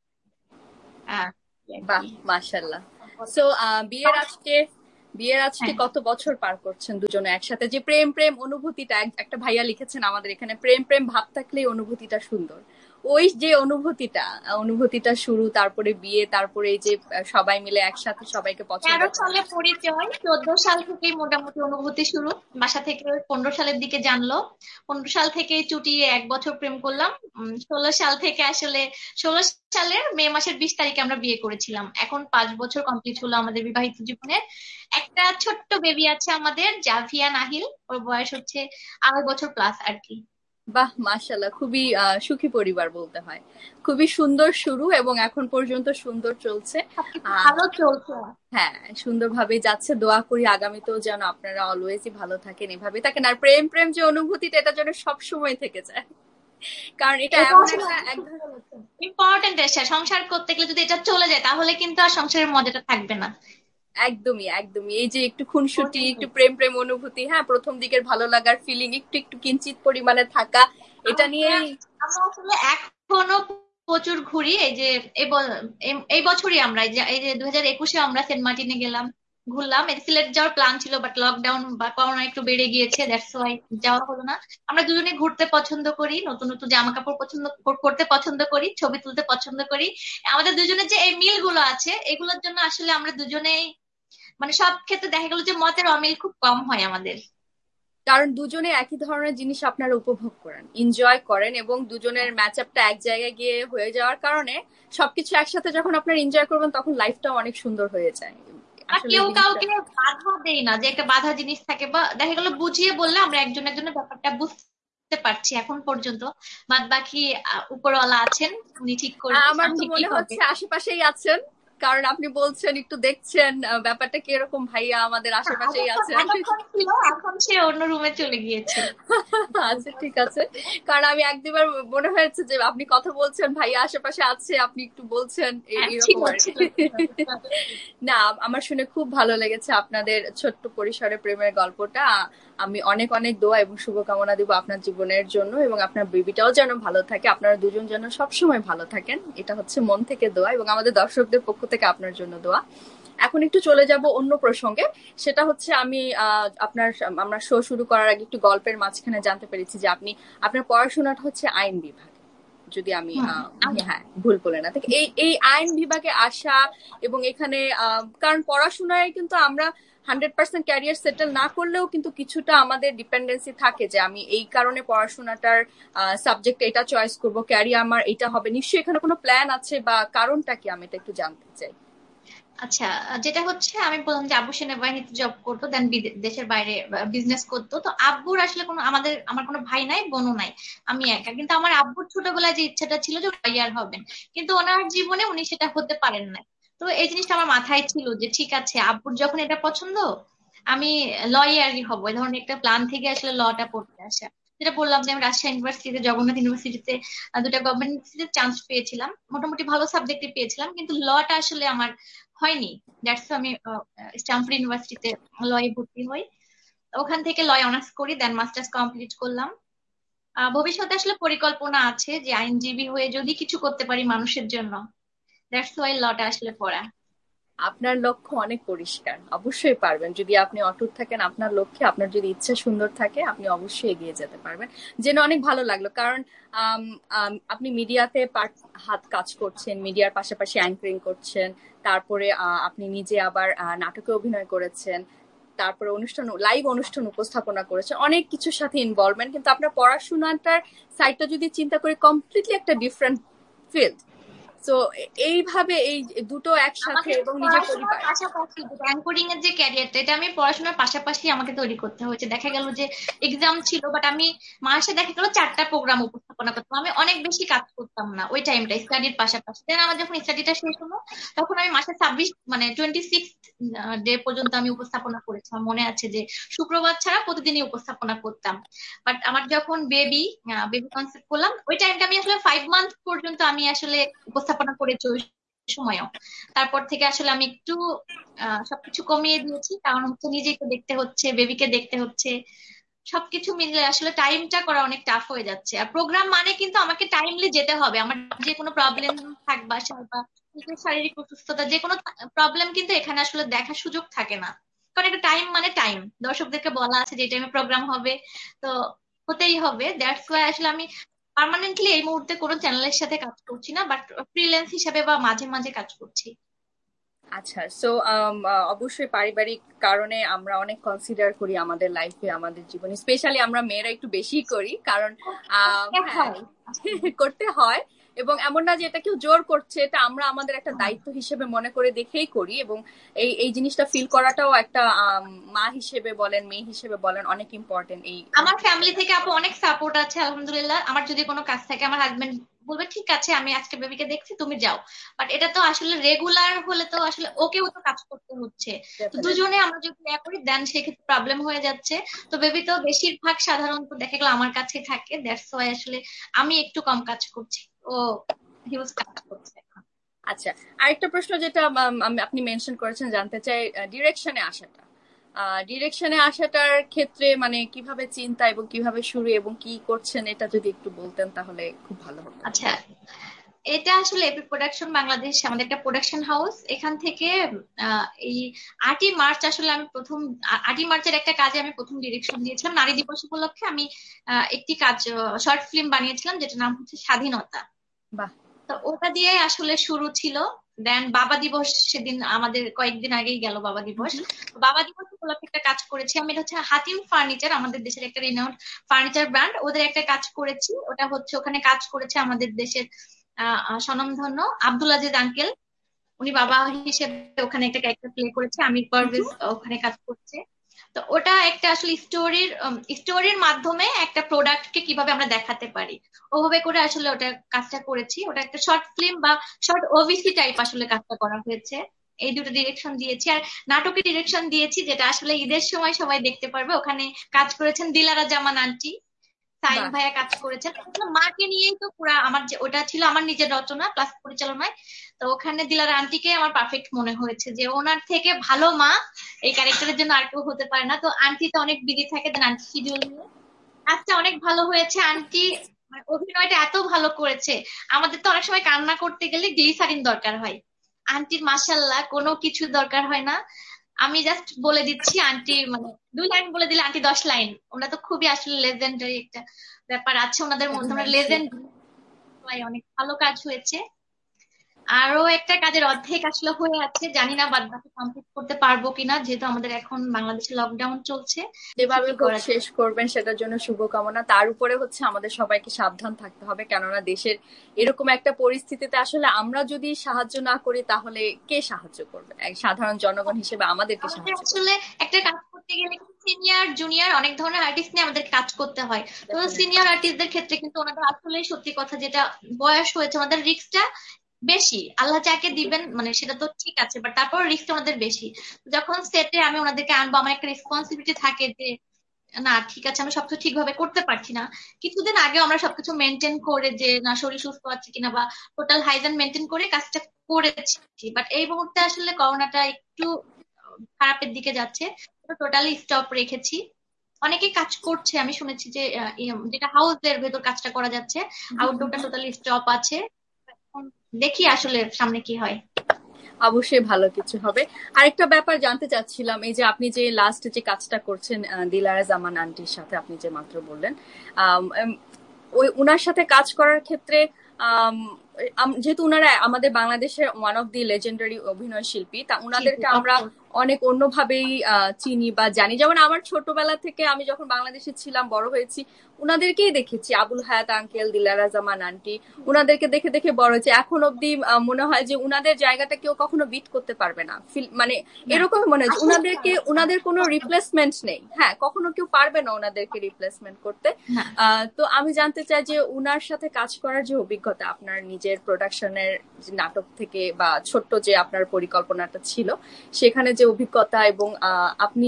আহ, এই আর বাহ, কি। মাশাল্লাহ। সো বিয়ের আজকে বিয়ের আজকে হ্যাঁ, কত বছর পার করছেন দুজনে একসাথে? যে প্রেম প্রেম অনুভূতিটা, এক- একটা ভাইয়া লিখেছেন আমাদের এখানে, প্রেম প্রেম ভাব থাকলেই অনুভূতিটা সুন্দর। ওই যে অনুভূতিটা, আহ, অনুভূতিটা শুরু, তারপরে বিয়ে, তারপরে এই যে আহ, সবাই মিলে একসাথে সবাইকে পছন্দ তেরো করা। সালে পরিচয়, চোদ্দ সাল থেকেই মোটামুটি অনুভূতি শুরু। বাসা থেকে ওই পনেরো সালের দিকে জানলো। পনেরো সাল থেকে চুটিয়ে এক বছর প্রেম করলাম। উম, ষোলো সাল থেকে আসলে ষোলো সালের মে মাসের বিশ তারিখে আমরা বিয়ে করেছিলাম। এখন পাঁচ বছর কমপ্লিট হলো আমাদের বিবাহিত জীবনের। একটা ছোট্ট বেবি আছে আমাদের, জাভিয়া নাহিল, ওর বয়স হচ্ছে আড়াই বছর প্লাস আর কি। বাহ, মাশাল্লাহ, খুবই আহ, সুখী পরিবার বলতে হয়। খুবই সুন্দর শুরু এবং এখন পর্যন্ত সুন্দর চলছে। সবকিছু আহ ভালো চলছে। হ্যাঁ, সুন্দরভাবে যাচ্ছে। দোয়া করি আগামীতেও যেন আপনারা অলওয়েজই ভালো থাকেন, এভাবে থাকেন, আর প্রেম প্রেম যে অনুভূতিটা এটা যেন সব সময় থেকে যায়, কারণ এটা এটা এমন আসলে একটা আপনি এক ঠিক ধর- বলেছেন, ইম্পর্টেন্ট এসে সংসার করতে গেলে যদি এটা চলে যায় তাহলে কিন্তু আর সংসারের মজাটা থাকবে না। একদমই একদমই এই যে একটু খুনসুটি, একটু ওটাই। প্রেম প্রেম অনুভূতি, হ্যাঁ, প্রথম দিকের ভালো লাগার ফিলিং একটু একটু কিঞ্চিত পরিমাণে থাকা, এটা আমরা নিয়েই। আমরা আসলে এখনো প্রচুর ঘুরি। এই যে এই ব- এই এই বছরই আমরা এই যে এই যে দুই হাজার একুশে আমরা সেন্ট মার্টিনে গেলাম। ঘুরলাম। সিলেট যাওয়ার প্ল্যান ছিল, বাট লকডাউন বা করোনা একটু বেড়ে গিয়েছে, দ্যাটস ওয়াই যাওয়া হলো না। আমরা দুজনে ঘুরতে পছন্দ করি, নতুন নতুন জামা কাপড় পছন্দ করতে পছন্দ করি, ছবি তুলতে পছন্দ করি। আমাদের দুজনের যে এই মিল গুলো আছে, এগুলোর জন্য আসলে আমরা দুজনেই মানে সব ক্ষেত্রে দেখা গেল যে মতের অমিল খুব কম হয় আমাদের। কারণ দুজনে একই ধরনের জিনিস আপনারা উপভোগ করেন, এনজয় করেন, এবং দুজনের ম্যাচ আপটা এক জায়গায় গিয়ে হয়ে যাওয়ার কারণে সবকিছু একসাথে যখন আপনারা এনজয় করবেন তখন লাইফটাও অনেক সুন্দর হয়ে যায় আর আসলে কেউ এই জিনিসটা। কাউকে বাধা দেই না, যে একটা বাধা জিনিস থাকে বা দেখা গেল বুঝিয়ে বললে আমরা একজন একজনের ব্যাপারটা বুঝতে পারছি এখন পর্যন্ত। বাদ বাকি আহ, উপরওয়ালা আছেন, উনি ঠিক আ- করবে আমার তো সামনে কি মনে হবে। হচ্ছে আশেপাশেই আছেন, কারণ আপনি বলছেন একটু দেখছেন আহ, ব্যাপারটা কিরকম, ভাইয়া আমাদের না, আশেপাশেই এতক্ষণ আছেন। এতক্ষণ ছিল, এখন সে অন্য রুমে চলে গিয়েছে। আচ্ছা ঠিক আছে, কারণ আমি এক দুবার মনে হয়েছে যে আপনি কথা বলছেন ভাইয়া আশেপাশে আছে, আপনি একটু বলছেন এ- হ্যাঁ, ছিল এরকম আর ছিল কি। ছিল। না, আমার শুনে খুব ভালো লেগেছে আপনাদের ছোট্ট পরিসরে প্রেমের গল্পটা। আমি অনেক অনেক দোয়া এবং শুভকামনা দিব আপনার জীবনের জন্য, এবং আপনার বেবিটাও যেন ভালো থাকে, আপনারা দুজন যেন সবসময় ভালো থাকেন, এটা হচ্ছে মন থেকে দোয়া, এবং আমাদের দর্শকদের পক্ষ থেকে আপনার জন্য দোয়া। এখন একটু চলে যাব অন্য প্রসঙ্গে, সেটা হচ্ছে আমি আহ, আপনার আমরা শো শুরু করার আগে একটু গল্পের মাঝখানে জানতে পেরেছি যে আপনি আপনার পড়াশোনাটা হচ্ছে আইন বিভাগ, যদি আমি হুম। আহ, হ্যাঁ ভুল বলে না ঠিক। এই এই আইন বিভাগে আসা এবং এখানে আহ, কারণ পড়াশোনায় কিন্তু আমরা হান্ড্রেড পার্সেন্ট ক্যারিয়ার সেটেল না করলেও কিন্তু কিছুটা আমাদের ডিপেন্ডেন্সি থাকে যে আমি এই কারণে পড়াশোনাটার সাবজেক্ট এটা চয়েস করব, ক্যারিয়ার আমার এটা হবে, নিশ্চয়ই এখানে কোনো প্ল্যান আছে বা কারণটা কি, আমি এটা একটু জানতে চাই। আচ্ছা, যেটা হচ্ছে আমি বললাম যে আব্বু সেনাবাহিনীতে জব করতো, দেন দেশের বাইরে বিজনেস করতো। তো আব্বুর আসলে কোনো আমাদের আমার কোনো ভাই নাই, বোনও নাই, আমি একা। কিন্তু আমার আব্বুর ছোটবেলায় যে ইচ্ছাটা ছিল যে লয়ার হবেন, কিন্তু ওনার জীবনে উনি সেটা হতে পারেন না। তো এই জিনিসটা আমার মাথায় ছিল যে ঠিক আছে, আব্বুর যখন এটা পছন্দ, আমি লয়ারই হব, এই ধরনের একটা প্ল্যান থেকে আসলে লটা পড়তে আসা। যেটা বললাম যে আমি রাজশাহী ইউনিভার্সিটিতে, জগন্নাথ ইউনিভার্সিটিতে দুটা গভর্নমেন্ট ইউনিভার্সিটিতে চান্স পেয়েছিলাম, মোটামুটি ভালো সাবজেক্টে পেয়েছিলাম, কিন্তু লটা আসলে আমার হয়নি। দ্যাটস আমি স্ট্যামফোর্ড ইউনিভার্সিটিতে লয়ে ভর্তি হই। ওখান থেকে লয় অনার্স করি, দেন মাস্টার্স কমপ্লিট করলাম। আহ, ভবিষ্যতে আসলে পরিকল্পনা আছে যে আইনজীবী হয়ে যদি কিছু করতে পারি মানুষের জন্য, দ্যাটস ওয়াই লটা আসলে পড়া। আপনার লক্ষ্য অনেক পরিষ্কার, অবশ্যই পারবেন যদি আপনি অটুট থাকেন আপনার লক্ষ্যে, আপনার যদি ইচ্ছা সুন্দর থাকে আপনি অবশ্যই এগিয়ে যেতে পারবেন। জেনে অনেক ভালো লাগলো, কারণ আম, আম, আপনি মিডিয়াতে পার্ট হাত কাজ করছেন, মিডিয়ার পাশাপাশি অ্যাঙ্করিং করছেন, তারপরে আহ, আপনি নিজে আবার আহ, নাটকে অভিনয় করেছেন, তারপরে অনুষ্ঠান লাইভ অনুষ্ঠান উপস্থাপনা করেছেন, অনেক কিছুর সাথে ইনভলভমেন্ট, কিন্তু আপনার পড়াশোনাটার সাইডটা যদি চিন্তা করি কমপ্লিটলি একটা ডিফারেন্ট ফিল্ড। তো এইভাবে এই দুটো একসাথে আমাকে এবং নিজের পড়াশোনার পরিবার। পাশাপাশি অ্যাঙ্করিং এর যে ক্যারিয়ারটা, এটা আমি পড়াশোনার পাশাপাশি আমাকে তৈরি করতে হয়েছে। দেখা গেল যে এক্সাম ছিল, বাট আমি মাসে দেখা গেল চারটা প্রোগ্রাম উপস্থাপনা করতাম, আমি অনেক বেশি কাজ করতাম না ওই টাইমটা স্টাডির পাশাপাশি। দেন আমার যখন স্টাডিটা শেষ হলো, তখন আমি মাসে ছাব্বিশ মানে টোয়েন্টি সিক্স ডে পর্যন্ত আমি উপস্থাপনা করেছি। আমার মনে আছে যে শুক্রবার ছাড়া প্রতিদিনই উপস্থাপনা করতাম। বাট আমার যখন বেবি বেবি কনসেপ্ট করলাম, ওই টাইমটা আমি আসলে ফাইভ মান্থ পর্যন্ত আমি আসলে উপস্থাপনা করেছি ওই সময়ও। তারপর থেকে আসলে আমি একটু আহ সবকিছু কমিয়ে দিয়েছি, কারণ হচ্ছে নিজেকে দেখতে হচ্ছে, বেবিকে দেখতে হচ্ছে, সবকিছু মিলে আসলে টাইমটা করা অনেক টাফ হয়ে যাচ্ছে। আর প্রোগ্রাম মানে কিন্তু আমাকে টাইমলি যেতে হবে, আমার যে কোনো প্রবলেম থাক বাসায় বা নিজের শারীরিক অসুস্থতা যে কোনো প্রবলেম কিন্তু এখানে আসলে দেখার সুযোগ থাকে না, কারণ একটা টাইম মানে টাইম, দর্শকদেরকে বলা আছে যে টাইমে প্রোগ্রাম হবে, তো হতেই হবে। দ্যাটস ওয়াই আসলে আমি পার্মানেন্টলি এই মুহূর্তে কোনো চ্যানেলের সাথে কাজ করছি না, বাট ফ্রিল্যান্স হিসাবে বা মাঝে মাঝে কাজ করছি। আচ্ছা, সো অবশ্যই পারিবারিক কারণে আমরা অনেক কনসিডার করি আমাদের লাইফে, আমাদের জীবনে, স্পেশালি আমরা মেয়েরা একটু বেশি করি, কারণ আহ, করতে হ্যাঁ হয় আসলে। করতে হয়। এবং এমন না যে এটা কেউ জোর করছে, এটা আমরা আমাদের একটা দায়িত্ব হিসেবে মনে করে দেখেই করি, এবং এই এই জিনিসটা ফিল করাটাও একটা আম, মা হিসেবে বলেন, মেয়ে হিসেবে বলেন, অনেক ইম্পর্টেন্ট এই এই আমার ফ্যামিলি বিষয়টা। থেকে আপু অনেক সাপোর্ট আছে আলহামদুলিল্লাহ। আমার যদি কোনো কাজ থাকে, আমার হাজবেন্ড বলবে ঠিক আছে আমি আজকে বেবিকে দেখছি তুমি যাও। বাট এটা তো আসলে রেগুলার হলে তো আসলে ওকেও তো কাজ করতে হচ্ছে। তো ডেফিনেটলি। দুজনে আমরা যদি ইয়া করি দেন সেক্ষেত্রে প্রবলেম হয়ে যাচ্ছে। তো বেবি তো বেশিরভাগ সাধারণত দেখা গেলো আমার কাছেই থাকে, দ্যাটস ওয়াই আসলে আমি একটু কম কাজ করছি, ও হিউজ কাজ করছে এখন। আচ্ছা, আরেকটা প্রশ্ন যেটা আম, আমি- আপনি মেনশন করেছেন, জানতে চাই ডিরেকশনে আসাটা, ডিরেকশনে আসাটার ক্ষেত্রে মানে কিভাবে চিন্তা এবং কিভাবে শুরু এবং কি করছেন, এটা যদি একটু বলতেন তাহলে খুব ভালো হতো। আচ্ছা, এটা আসলে এপি প্রোডাকশন বাংলাদেশ আমাদের একটা প্রোডাকশন হাউস। এখান থেকে আহ, এই আটই মার্চ আসলে আমি প্রথম আ- আটই মার্চের একটা কাজে আমি প্রথম ডিরেকশন দিয়েছিলাম। নারী দিবস উপলক্ষে আমি আহ, একটি কাজ শর্ট ফিল্ম বানিয়েছিলাম, যেটার নাম হচ্ছে স্বাধীনতা। বাহ। তো ওটা দিয়ে আসলে শুরু ছিল। দেন বাবা দিবস সেদিন আমাদের কয়েকদিন আগেই গেল বাবা দিবস। হুম। বাবা দিবস উপলক্ষে একটা কাজ করেছি আমি, এটা হচ্ছে হাতিম ফার্নিচার, আমাদের দেশের একটা রিনাউন্ড ফার্নিচার ব্র্যান্ড। ওদের একটা কাজ করেছি, ওটা হচ্ছে ওখানে কাজ করেছে আমাদের দেশের আহ আহ, স্বনামধন্য আব্দুল আজিজ আঙ্কেল। উনি বাবা হিসেবে ওখানে একটা ক্যারেক্টার প্লে করেছে, আমির পারভেজ ওখানে কাজ করছে। তো ওটা একটা আসলে স্টোরির স্টোরির মাধ্যমে একটা প্রোডাক্টকে কিভাবে আমরা দেখাতে পারি, ওভাবে করে আসলে ওটা কাজটা করেছি। ওটা একটা শর্ট ফিল্ম বা শর্ট ওভিসি টাইপ আসলে কাজটা করা হয়েছে। এই দুটো ডিরেকশন দিয়েছি। আর নাটকের ডিরেকশন দিয়েছি, যেটা আসলে ঈদের সময় সবাই দেখতে পারবে। ওখানে কাজ করেছেন দিলারা জামান আন্টি, সাইম বাহ। ভাইয়া কাজ করেছেন। আসলে মাকে নিয়েই তো পুরা আমার, যে ওটা ছিল আমার নিজের রচনা প্লাস পরিচালনায়। তো ওখানে দিলারা আন্টিকে আমার পারফেক্ট মনে হয়েছে, যে ওনার থেকে ভালো মা এই ক্যারেক্টারের জন্য আর কেউ হতে পারে না। তো আন্টি তো অনেক বিজি থাকে, দেন আন্টি শিডিউল নিয়ে আচ্ছা অনেক ভালো হয়েছে। আন্টি মানে অভিনয়টা এত ভালো করেছে। আমাদের তো অনেক সময় কান্না করতে গেলে গ্লিসারিন দরকার হয়, আন্টির মাশাল্লাহ কোনো কিছু দরকার হয় না। আমি জাস্ট বলে দিচ্ছি, আন্টি মানে দুই লাইন বলে দিলে আন্টি দশ লাইন। ওনারা তো খুবই আসলে লেজেন্ডারি একটা ব্যাপার আছে ওনাদের মধ্যে, ওনারা অভিনয়শীল। লেজেন্ড। অনেক ভালো কাজ হয়েছে। আরো একটা কাজের অর্ধেক আসলে হয়ে আছে, জানি না বাদ বাকি কমপ্লিট করতে পারবো কিনা, যেহেতু আমাদের এখন বাংলাদেশে লকডাউন চলছে। দেখি যেভাবে কি হোক করা যায়। শেষ করবেন সেটার জন্য শুভকামনা। তার উপরে হচ্ছে আমাদের সবাইকে সাবধান থাকতে হবে, কেননা দেশের এরকম একটা পরিস্থিতিতে আসলে আমরা যদি সাহায্য না করি তাহলে কে সাহায্য করবে? এক সাধারণ জনগণ হিসেবে আমাদেরকে আমাদের সাহায্য করবে। আসলে একটা কাজ করতে গেলে সিনিয়র জুনিয়র অনেক ধরনের আর্টিস্ট নিয়ে আমাদের কাজ করতে হয়। তো Definitely. সিনিয়র আর্টিস্টদের ক্ষেত্রে কিন্তু ওনাদের আসলে সত্যি কথা যেটা, বয়স হয়েছে ওনাদের রিস্কটা বেশি। আল্লাহ যাকে দিবেন মানে সেটা তো ঠিক আছে, বাট তারপর রিস্ক আমাদের বেশি। যখন সেটে আমি ওনাদেরকে আনবো, আমার একটা রেসপন্সিবিলিটি থাকে যে না ঠিক আছে আমি সবকিছু ঠিকভাবে করতে পারছি না। কিছুদিন আগে আমরা সবকিছু মেনটেন করে, যে না শরীর সুস্থ আছে কিনা বা টোটাল হাইজেন মেনটেন করে কাজটা করেছি। বাট এই মুহূর্তে আসলে করোনাটা একটু খারাপের দিকে যাচ্ছে, টোটালি স্টপ রেখেছি। অনেকেই কাজ করছে, আমি শুনেছি যে আহ, ইয়ে, যেটা হাউসের ভেতর কাজটা করা যাচ্ছে, আউটডোরটা টোটালি স্টপ আছে। এখন দেখি আসলে সামনে কি হয়। অবশ্যই ভালো কিছু হবে। আরেকটা ব্যাপার জানতে চাচ্ছিলাম, এই যে আপনি যে লাস্ট যে কাজটা করছেন আহ, দিলারা জামান আন্টির সাথে, আপনি যে মাত্র বললেন, আম, এম, ওই উনার সাথে কাজ করার ক্ষেত্রে আম, আম- যেহেতু উনারা আমাদের বাংলাদেশের ওয়ান অফ দি লেজেন্ডারি অভিনয় শিল্পী, তা জি জি উনাদেরকে আমরা অফকোর্স। অনেক অন্যভাবেই আহ, চিনি বা জানি। যেমন আমার ছোটবেলা থেকে আমি যখন বাংলাদেশে ছিলাম, বড় হয়েছি, উনাদেরকেই দেখেছি, আবুল হায়াত আঙ্কেল, দিলারা জামান আন্টি, উনাদেরকে দেখে দেখে বড় হয়েছে। এখন অব্দি আহ, মনে হয় যে উনাদের জায়গাটা কেউ কখনো বিট করতে পারবে না। Feel- মানে না এরকম মনে হয় যে আসলে উনাদেরকে, উনাদের কোনো রিপ্লেসমেন্ট নেই। হ্যাঁ, কখনো কেউ পারবে না ওনাদেরকে রিপ্লেসমেন্ট করতে। না। আহ, তো আমি জানতে চাই যে উনার সাথে কাজ করার যে অভিজ্ঞতা, আপনার নিজের প্রোডাকশনের নাটক থেকে বা ছোট্ট যে আপনার পরিকল্পনাটা ছিল সেখানে যে অভিজ্ঞতা, এবং আহ, আপনি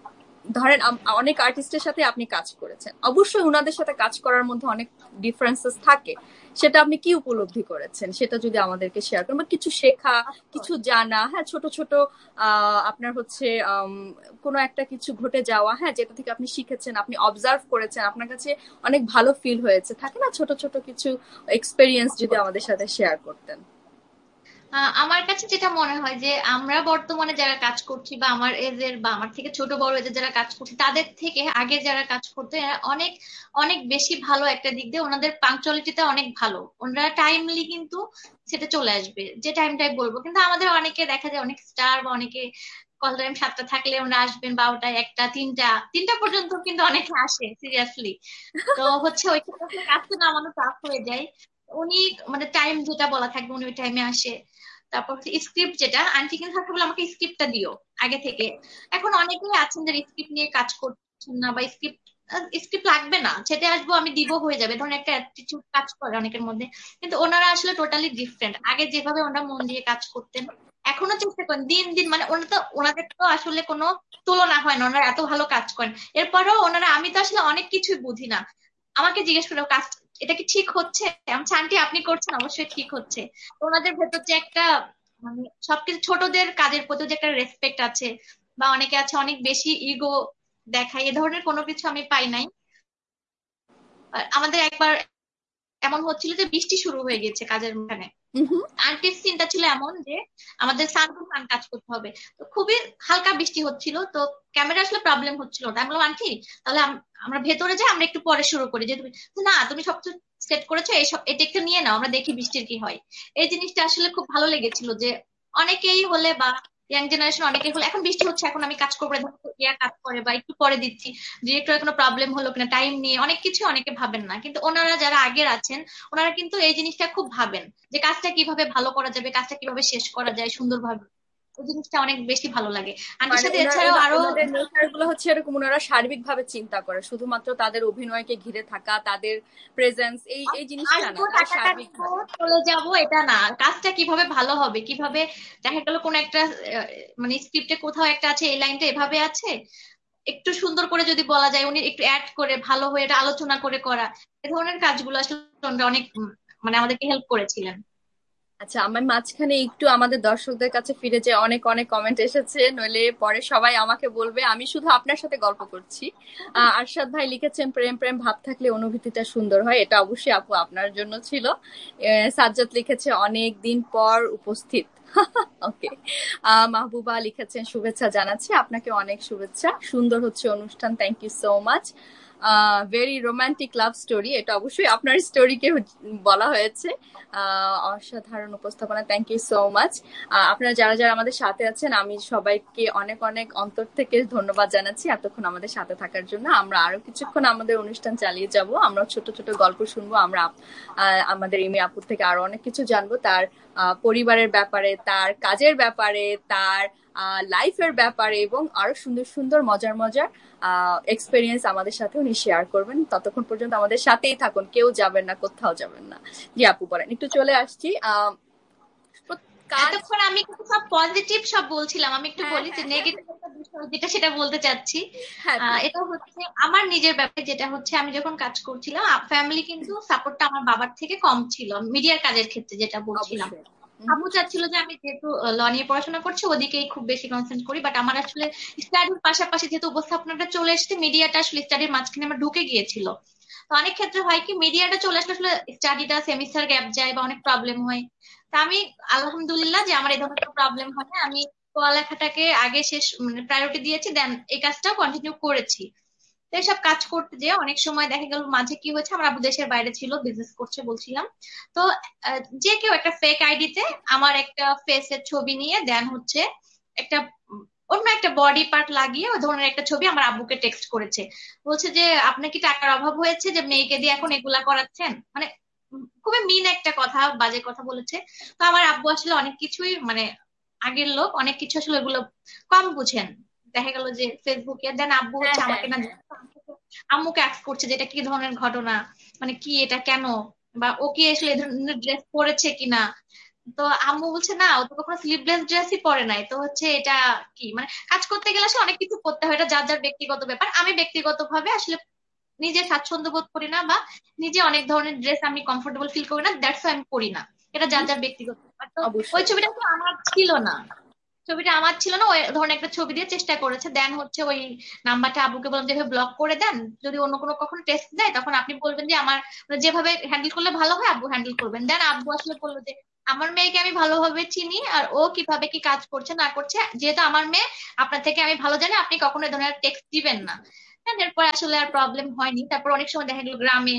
ধরেন আম- অনেক আর্টিস্টের সাথে আপনি কাজ করেছেন, অবশ্যই উনাদের সাথে কাজ করার মধ্যে অনেক ডিফারেন্সেস থাকে, সেটা আপনি কি উপলব্ধি করেছেন সেটা যদি আমাদেরকে শেয়ার করেন, বা কিছু শেখা, কিছু জানা, হ্যাঁ ছোট ছোট আহ আপনার হচ্ছে আম, কোনো একটা কিছু ঘটে যাওয়া, হ্যাঁ যেটা থেকে আপনি শিখেছেন, আপনি অবজার্ভ করেছেন, আপনার কাছে অনেক ভালো ফিল হয়েছে, থাকে না ছোট ছোট কিছু এক্সপেরিয়েন্স, যদি আমাদের সাথে শেয়ার করতেন। আহ, আমার কাছে যেটা মনে হয় যে আমরা বর্তমানে যারা কাজ করছি বা আমার এজের বা আমার থেকে ছোট বড় এজের যারা কাজ করছি, তাদের থেকে আগে যারা কাজ করতো এরা অনেক অনেক বেশি ভালো। একটা দিক দিয়ে ওনাদের পাংচুয়ালিটিটা অনেক ভালো, ওনারা টাইমলি কিন্তু সেটা চলে আসবে যে টাইমটাই বলবো। কিন্তু আমাদের অনেকে দেখা যায় অনেক স্টার বা অনেকে কল টাইম সাতটা থাকলে ওনারা আসবেন বারোটায়, একটা তিনটা তিনটা পর্যন্ত কিন্তু অনেকে আসে সিরিয়াসলি। তো হচ্ছে ওই ক্ষেত্রে আসলে কাজটা নামানো টাফ হয়ে যায়। উনি মানে টাইম যেটা বলা থাকবে উনি ওই টাইমে আসে। তারপর স্ক্রিপ্ট যেটা আন্টি কিন্তু থাকতে বলে আমাকে স্ক্রিপ্টটা দিও আগে থেকে। এখন অনেকেই আছেন যারা স্ক্রিপ্ট নিয়ে কাজ করছেন না, বা স্ক্রিপ্ট স্ক্রিপ্ট লাগবে না, ছেটে আসবো আমি দিব হয়ে যাবে, ধরুন একটা অ্যাটিটিউড কাজ করে অনেকের মধ্যে। কিন্তু ওনারা আসলে টোটালি ডিফারেন্ট। আগে যেভাবে ওনারা মন দিয়ে কাজ করতেন, এখনো চেষ্টা করেন দিন দিন, মানে ওনারা তো ওনাদের তো আসলে কোনো তুলনা হয় না, ওনারা এত ভালো কাজ করেন। এরপরেও ওনারা, আমি তো আসলে অনেক কিছুই বুঝি না, আমাকে জিজ্ঞেস করে কাজ এটা কি ঠিক হচ্ছে, আমি বলছি, আন্টি আপনি করছেন অবশ্যই ঠিক হচ্ছে। তো ওনাদের ভেতর যে একটা মানে সবকিছু ছোটদের কাজের প্রতি যে একটা রেসপেক্ট আছে, বা অনেকে আছে অনেক বেশি ইগো দেখায়, এ ধরনের কোনো কিছু আমি পাই নাই। আর আমাদের একবার এমন হচ্ছিল যে বৃষ্টি শুরু হয়ে গেছে কাজের মাঝখানে। হুম হুম। আন্টির সিনটা ছিল এমন যে আমাদের সান টু সান কাজ করতে হবে, তো খুবই হালকা বৃষ্টি হচ্ছিল, তো ক্যামেরা আসলে প্রবলেম হচ্ছিল না। আমি বললাম আন্টি তাহলে আম- আমরা ভেতরে যাই, আমরা একটু পরে শুরু করি, যে তুমি না তুমি সবকিছু সেট করেছো, এই সব এই টেকটা নিয়ে নাও, আমরা দেখি বৃষ্টির কি হয়। এই জিনিসটা আসলে খুব ভালো লেগেছিল যে অনেকেই হলে বা ইয়াং জেনারেশন অনেকেই হলে এখন বৃষ্টি হচ্ছে এখন আমি কাজ করবো না, দেখো ইয়া কাজ করে বা একটু পরে দিচ্ছি, ডিরেক্টরের কোনো প্রবলেম হলো কিনা, টাইম নিয়ে অনেক কিছু অনেকে ভাবেন না, কিন্তু ওনারা যারা আগের আছেন ওনারা কিন্তু এই জিনিসটা খুব ভাবেন যে কাজটা কিভাবে ভালো করা যাবে, কাজটা কিভাবে শেষ করা যায় সুন্দরভাবে। ওই জিনিসটা অনেক বেশি ভালো লাগে আন্টির মানে সাথে। ওনার এছাড়াও ওনা- আরো ওনাদের নেচার গুলো হচ্ছে এরকম, ওনারা সার্বিক ভাবে চিন্তা করে, শুধুমাত্র তাদের অভিনয়কে ঘিরে থাকা, তাদের প্রেজেন্স, এই এই জিনিসটা না, আসবো তারা টাকাটা সার্বিক নিবো ভাবে। চলে যাব এটা না, কাজটা কিভাবে ভালো হবে, কিভাবে দেখা গেল কোন একটা আহ, মানে স্ক্রিপ্টে কোথাও একটা আছে এই লাইনটা এভাবে আছে, একটু সুন্দর করে যদি বলা যায়, উনি একটু অ্যাড করে ভালো হয়ে এটা আলোচনা করে করা, এ ধরনের কাজগুলো আসলে ওনারা অনেক উম, মানে আমাদেরকে হেল্প করেছিলেন। আচ্ছা, আমার মাঝখানে একটু আমাদের দর্শকদের কাছে ফিরে যে অনেক অনেক কমেন্ট এসেছে, নইলে পরে সবাই আমাকে বলবে আমি শুধু আপনার সাথে গল্প করছি। আহ, আরশাদ ভাই লিখেছেন, প্রেম প্রেম ভাব থাকলে অনুভূতিটা সুন্দর হয়, এটা অবশ্যই আপু আপনার জন্য ছিল। আহ, সাজ্জাদ লিখেছে অনেক দিন পর উপস্থিত। ওকে। মাহবুবা লিখেছেন শুভেচ্ছা জানাচ্ছি, আপনাকে অনেক শুভেচ্ছা, সুন্দর হচ্ছে অনুষ্ঠান, thank you so much. Very romantic love story, এটা অবশ্যই আপনার স্টোরিকে বলা হয়েছে। আহ, অসাধারণ উপস্থাপনা, থ্যাংক ইউ সো মাচ। আপনারা যারা যারা আমাদের সাথে আছেন, আমি সবাইকে অনেক অনেক অন্তর থেকে ধন্যবাদ জানাচ্ছি এতক্ষণ আমাদের সাথে থাকার জন্য। আমরা আরো কিছুক্ষণ আমাদের অনুষ্ঠান চালিয়ে যাব, আমরা ছোট ছোট গল্প শুনবো, আমরা আপ- আহ, আমাদের ইমি আপুর থেকে আরো অনেক কিছু জানবো, তার আহ, পরিবারের ব্যাপারে, তার কাজের ব্যাপারে, তার লাইফের ব্যাপারে, এবং আরো সুন্দর সুন্দর মজার মজার এক্সপিরিয়েন্স আমাদের সাথে উনি শেয়ার করবেন। ততক্ষণ পর্যন্ত আমাদের সাথেই থাকুন, কেউ যাবেন না, কোথাও যাবেন না। জি আপু বলেন, একটু চলে আসছি। আহ, কাজ। এতক্ষণ আমি কিন্তু সব পজিটিভ সব বলছিলাম, আমি একটু হ্যাঁ বলি যে হ্যাঁ হ্যাঁ নেগেটিভ একটা বিষয় যেটা সেটা বলতে চাচ্ছি। হ্যাঁ আহ, প্লিজ। এটা হচ্ছে আমার নিজের ব্যাপারে, যেটা হচ্ছে আমি যখন কাজ করছিলাম ফ্যামিলি কিন্তু সাপোর্টটা আমার বাবার থেকে কম ছিল মিডিয়ার কাজের ক্ষেত্রে, যেটা বলছিলাম। অবশ্যই। হুম আব্বু হুম। চাচ্ছিল যে আমি যেহেতু ল নিয়ে পড়াশোনা করছি ওদিকেই খুব বেশি কনসেন্ট্রেট করি, বাট আমার আসলে স্টাডির পাশাপাশি যেহেতু উপস্থাপনাটা চলে এসেছে, মিডিয়াটা আসলে স্টাডির মাঝখানে আমার ঢুকে গিয়েছিল। তো অনেক ক্ষেত্রে হয় কি মিডিয়াটা চলে আসলে আসলে স্টাডিটা সেমিস্টার গ্যাপ যায় বা অনেক প্রবলেম হয়। তা আমি আলহামদুলিল্লাহ যে আমার এই ধরনের কোনো প্রবলেম হয় না, আমি পড়ালেখাটাকে আগে শেষ মানে প্রায়োরিটি দিয়েছি, দেন এই কাজটাও কন্টিনিউ করেছি। তো এসব কাজ করতে যে অনেক সময় দেখা গেল মাঝে কি হয়েছে, আমার আব্বু দেশের বাইরে ছিল, বিজনেস করছে বলছিলাম। তো আহ, যে কেউ একটা ফেক আইডিতে আমার একটা ফেসের ছবি নিয়ে দেন হচ্ছে একটা উম, অন্য একটা বডি পার্ট লাগিয়ে ওই ধরনের একটা ছবি আমার আব্বুকে টেক্সট করেছে। বলছে যে আপনার কি টাকার অভাব হয়েছে যে মেয়েকে দিয়ে এখন এগুলা করাচ্ছেন, মানে উম, খুবই মিন একটা কথা, বাজে কথা বলেছে। তো আমার আব্বু আসলে অনেক কিছুই মানে আগের লোক, অনেক কিছু আসলে ওগুলো কম বুঝেন। দেখা গেল যে ফেসবুকে দেন আব্বু হ্যাঁ হচ্ছে হ্যাঁ আমাকে না হ্যাঁ। আম্মুকে আস্ক করছে যে এটা কি ধরনের ঘটনা, মানে কি এটা কেন, বা ও কি আসলে এই ধরনের ড্রেস পরেছে কিনা। তো আম্মু বলছে না ও তো কখনো স্লিভলেস ড্রেসই পরে নাই, তো হচ্ছে এটা কি, মানে কাজ করতে গেলে আসলে অনেক কিছু করতে হয়, এটা যার যার ব্যক্তিগত ব্যাপার। আমি ব্যক্তিগত ভাবে আসলে নিজে স্বাচ্ছন্দ্য বোধ করি না, বা নিজে অনেক ধরনের ড্রেস আমি কমফোর্টেবল ফিল করি না, দ্যাটস আমি করি না। এটা যার যার ব্যক্তিগত ব্যাপার। তো ওই অবশ্যই। ছবিটা তো আমার ছিল না, ছবিটা আমার ছিল না, ওই ধরনের একটা ছবি দিয়ে চেষ্টা করেছে, দেন হচ্ছে ওই নাম্বারটা আব্বুকে বললাম যেভাবে ব্লক করে দেন, যদি অন্য কোনো কখনো টেস্ট দেয় তখন আপনি বলবেন যে আমার মানে যেভাবে হ্যান্ডেল করলে ভালো হয় আব্বু হ্যান্ডেল করবেন। দেন আব্বু আসলে বললো যে আমার মেয়েকে আমি ভালোভাবে চিনি, আর ও কিভাবে কি কাজ করছে না করছে, যেহেতু আমার মেয়ে আপনার থেকে আমি ভালো জানি, আপনি কখনো এই ধরনের টেক্সট দিবেন না। দেন এরপর আসলে আর প্রবলেম হয়নি। তারপর অনেক সময় দেখা গেলো গ্রামে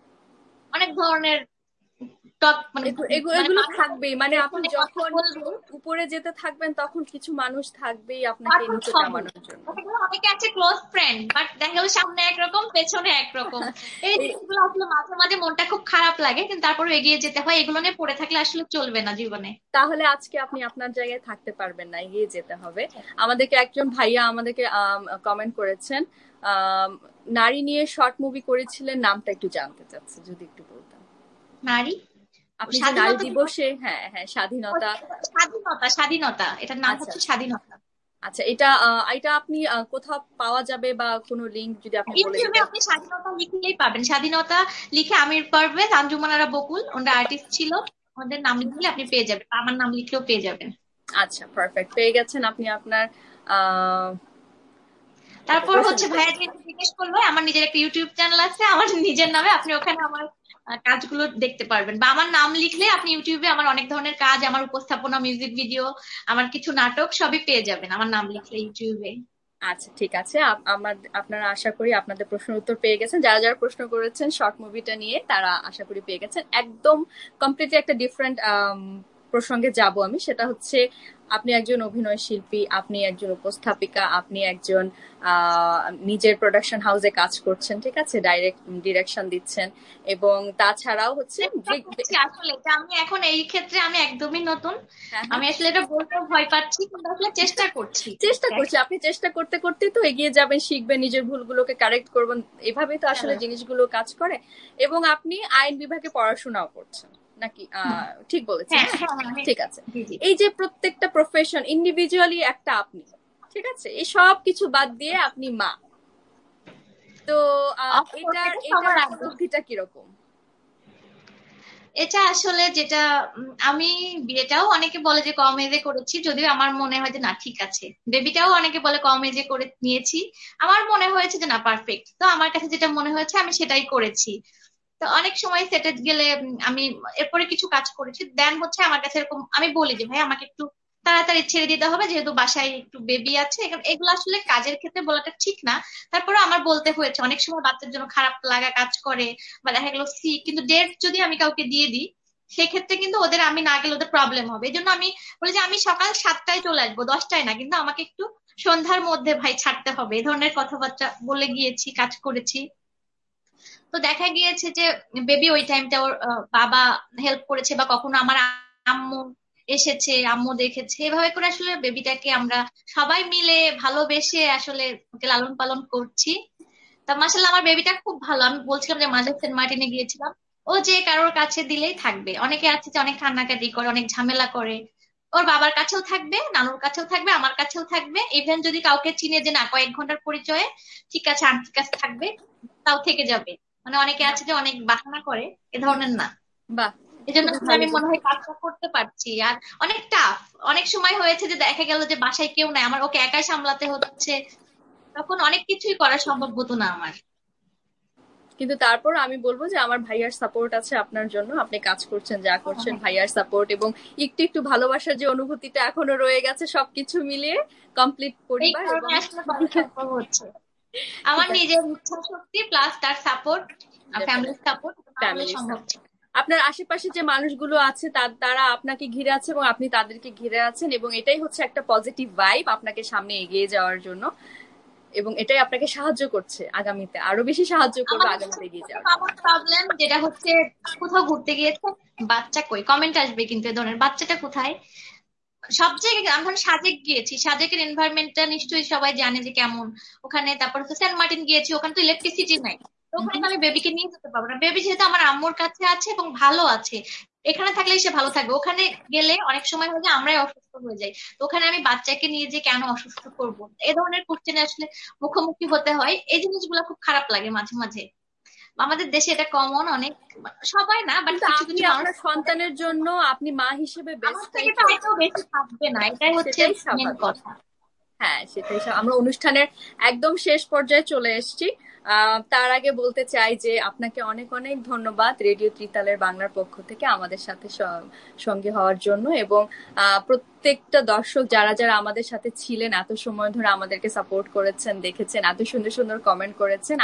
অনেক ধরনের টক মানে এগু- এগু- মানে এগুলো মানুষ থাকবেই, মানে আপনি পেছনে কথা যখন বলবে, উপরে যেতে থাকবেন তখন কিছু মানুষ থাকবেই আপনাকে পাঠক নিচে হবে। নামানোর জন্য। দেখা গেলো অনেকে আছে ক্লোজ ফ্রেন্ড, বাট দেখা গেলো সামনে একরকম পেছনে একরকম। এই এই জিনিসগুলো আসলে মাঝে মাঝে মনটা খুব খারাপ লাগে, কিন্তু তারপরে এগিয়ে যেতে হয়, এগুলো নিয়ে পড়ে থাকলে আসলে চলবে না জীবনে। তাহলে আজকে আপনি আপনার জায়গায় থাকতে পারবেন না, এগিয়ে যেতে হবে। আমাদেরকে একজন ভাইয়া আমাদেরকে কমেন্ট করেছেন, আম, নারী নিয়ে শর্ট মুভি করেছিলেন, নামটা একটু জানতে চাচ্ছি, যদি একটু বলতেন। নারী আপনি যে নারী স্বাধীনতা দিবস, দিবসে, হ্যাঁ হ্যাঁ, স্বাধীনতা। স্বাধীনতা স্বাধীনতা এটার নাম আচ্ছা হচ্ছে আচ্ছা। স্বাধীনতা। আচ্ছা, এটা আহ, এটা আপনি আহ, কোথাও পাওয়া যাবে, বা কোনো লিংক যদি আপনি বলে ইউটিউবে দিতেন। আপনি স্বাধীনতা লিখলেই পাবেন, স্বাধীনতা লিখে আমির পারভেজ, আঞ্জুমান আরা বকুল ওনারা আর্টিস্ট ছিল, ওদের নাম লিখলে আপনি পেয়ে যাবেন, আমার নাম লিখলেও পেয়ে যাবেন। আচ্ছা, পারফেক্ট, পেয়ে গেছেন আপনি আপনার আহ তারপর হচ্ছে ভাইয়া যে জিজ্ঞেস করলো, আমার নিজের একটা ইউটিউব চ্যানেল আছে আমার নিজের নামে, আপনি ওখানে আমার কাজগুলো দেখতে পারবেন, বা আমার নাম লিখলে আপনি ইউটিউবে আমার অনেক ধরনের কাজ, আমার উপস্থাপনা, মিউজিক ভিডিও, আমার কিছু নাটক সবই পেয়ে যাবেন আমার নাম লিখলে ইউটিউবে। আচ্ছা ঠিক আছে, আমার আপনারা আশা করি আপনাদের প্রশ্নের উত্তর পেয়ে গেছেন। যারা যারা প্রশ্ন করেছেন শর্ট মুভিটা নিয়ে তারা আশা করি পেয়ে গেছেন। একদম কমপ্লিটলি একটা ডিফারেন্ট প্রসঙ্গে যাব আমি, সেটা হচ্ছে আপনি একজন অভিনয় শিল্পী, আপনি একজন উপস্থাপিকা, আপনি একজন নিজের প্রোডাকশন হাউসে কাজ করছেন, ঠিক আছে, ডাইরেক্ট ডিরেকশন দিচ্ছেন, এবং তাছাড়াও হচ্ছে আসলে আমি এখন এই ক্ষেত্রে আমি একদমই নতুন, আমি আসলে এটা বলতে ভয় পাচ্ছি, কিন্তু আসলে চেষ্টা করছি চেষ্টা করছি আপনি চেষ্টা করতে করতে তো এগিয়ে যাবেন, শিখবেন, নিজের ভুলগুলোকে কারেক্ট করবেন, এভাবেই তো আসলে জিনিসগুলো কাজ করে। এবং আপনি আইন বিভাগে পড়াশোনাও করছেন নাকি? ঠিক বলেছেন? ঠিক আছে। এই যে প্রত্যেকটা প্রফেশন ইন্ডিভিজুয়ালি একটা আপনি, ঠিক আছে, এই সব কিছু বাদ দিয়ে আপনি মা, তো এটার এটার উপলব্ধিটা কিরকম? এটা আসলে যেটা আমি বিয়েটাও অনেকে বলে যে কম এজে করেছি, যদিও আমার মনে হয় যে না ঠিক আছে, বেবিটাও অনেকে বলে কম এজে করে নিয়েছি, আমার মনে হয়েছে যে না পারফেক্ট, তো আমার কাছে যেটা মনে হয়েছে আমি সেটাই করেছি। তো অনেক সময় সেটে গেলে আমি এরপরে কিছু কাজ করেছি, দেন হচ্ছে আমার কাছে এরকম আমি বলি যে ভাই আমাকে একটু তাড়াতাড়ি ছেড়ে দিতে হবে, যেহেতু বাসায় একটু বেবি আছে, এগুলো আসলে কাজের ক্ষেত্রে বলাটা ঠিক না, তারপরে আমার বলতে হয়েছে। অনেক সময় বাচ্চার জন্য খারাপ লাগা কাজ করে, বা দেখা গেলো সি কিন্তু ডেট যদি আমি কাউকে দিয়ে দিই সেক্ষেত্রে কিন্তু ওদের আমি না গেলে ওদের প্রবলেম হবে, এই জন্য আমি বলি যে আমি সকাল সাতটায় চলে আসবো, দশটায় না, কিন্তু আমাকে একটু সন্ধ্যার মধ্যে ভাই ছাড়তে হবে, এই ধরনের কথাবার্তা বলে গিয়েছি, কাজ করেছি। তো দেখা গিয়েছে যে বেবি ওই টাইমটা ওর বাবা হেল্প করেছে, বা কখনো আমার আম্মু এসেছে, আম্মু দেখেছে, এভাবে করে আসলে বেবিটাকে আমরা সবাই মিলে ভালোবেসে আসলে ওকে লালন পালন করছি। তা মাশাআল্লাহ আমার বেবিটা খুব ভালো, আমি বলছিলাম যে মাঝে সেন্ট মার্টিনে গিয়েছিলাম, ও যে কারোর কাছে দিলেই থাকবে, অনেকে আছে যে অনেক কান্নাকাটি করে, অনেক ঝামেলা করে, ওর বাবার কাছেও থাকবে, নানুর কাছেও থাকবে, আমার কাছেও থাকবে, ইভেন যদি কাউকে চিনে যে না কয়েক ঘন্টার পরিচয়ে, ঠিক আছে আন্টির কাছে থাকবে, তাও থেকে যাবে। মানে অনেকে আছে যে অনেক বাহানা করে, এ ধরনের না। বাহ, এই জন্য আমি মনে হয় কাজটা করতে পারছি। আর অনেক টাফ, অনেক সময় হয়েছে যে দেখা গেল যে বাসায় কেউ নাই, আমার ওকে একাই সামলাতে হচ্ছে, তখন অনেক কিছুই করা সম্ভব হতো না আমার। কিন্তু তারপর আমি বলবো যে আমার ভাইয়ার সাপোর্ট আছে আপনার জন্য, আপনি কাজ করছেন যা করছেন, ভাইয়ার সাপোর্ট এবং একটু একটু ভালোবাসার যে অনুভূতিটা এখনো রয়ে গেছে, সবকিছু মিলিয়ে কমপ্লিট পরিবার হচ্ছে আমার নিজের ইচ্ছা শক্তি প্লাস তার সাপোর্ট, ফ্যামিলির সাপোর্ট, সম্ভব। আপনার আশেপাশে যে মানুষগুলো আছে তারা আপনাকে ঘিরে আছে এবং আপনি তাদেরকে ঘিরে আছেন, এবং এটাই হচ্ছে একটা পজিটিভ ভাইব আপনাকে সামনে এগিয়ে যাওয়ার জন্য, এবং এটাই আপনাকে সাহায্য করছে আগামীতে, আরো বেশি সাহায্য করবে আগামীতে এগিয়ে যাওয়ার। আমার প্রবলেম যেটা হচ্ছে কোথাও ঘুরতে গিয়েছে, বাচ্চা কই, কমেন্ট আসবে কিন্তু এ ধরনের, বাচ্চাটা কোথায়, সব জায়গায়। আমি ধরুন সাজেক গিয়েছি, সাজেকের এনভায়রনমেন্টটা নিশ্চয়ই সবাই জানে যে কেমন ওখানে, তারপর হচ্ছে সেন্ট মার্টিন গিয়েছি, ওখানে তো ইলেকট্রিসিটি নাই, তো ওখানে আমি বেবিকে নিয়ে যেতে পারবো না, বেবি যেহেতু আমার আম্মুর কাছে আছে এবং ভালো আছে, এখানে থাকলেই সে ভালো থাকবে, ওখানে গেলে অনেক সময় হয় যে আমরাই অসুস্থ হয়ে যাই, তো ওখানে আমি বাচ্চাকে নিয়ে যে কেন অসুস্থ করবো, এ ধরনের কোশ্চেনে আসলে মুখোমুখি হতে হয়, এই জিনিসগুলো খুব খারাপ লাগে মাঝে মাঝে। আমাদের দেশে এটা কমন, অনেক সবাই না, বাট কিছু কিছু আপনার সন্তানের জন্য আপনি মা হিসেবে বেশি থাকবে না, এটাই হচ্ছে মেন কথা। হ্যাঁ সেটাই। আমরা অনুষ্ঠানের একদম শেষ পর্যায়ে চলে এসেছি, তার আগে বলতে চাই যে আপনাকে অনেক অনেক ধন্যবাদ রেডিও ত্রিতালের বাংলার পক্ষ থেকে আমাদের সাথে সঙ্গী হওয়ার জন্য, এবং প্রত্যেকটা দর্শক যারা যারা আমাদের সাথে ছিলেন, এত সময় ধরে আমাদেরকে সাপোর্ট করেছেন, দেখেছেন, এত সুন্দর সুন্দর কমেন্ট করেছেন,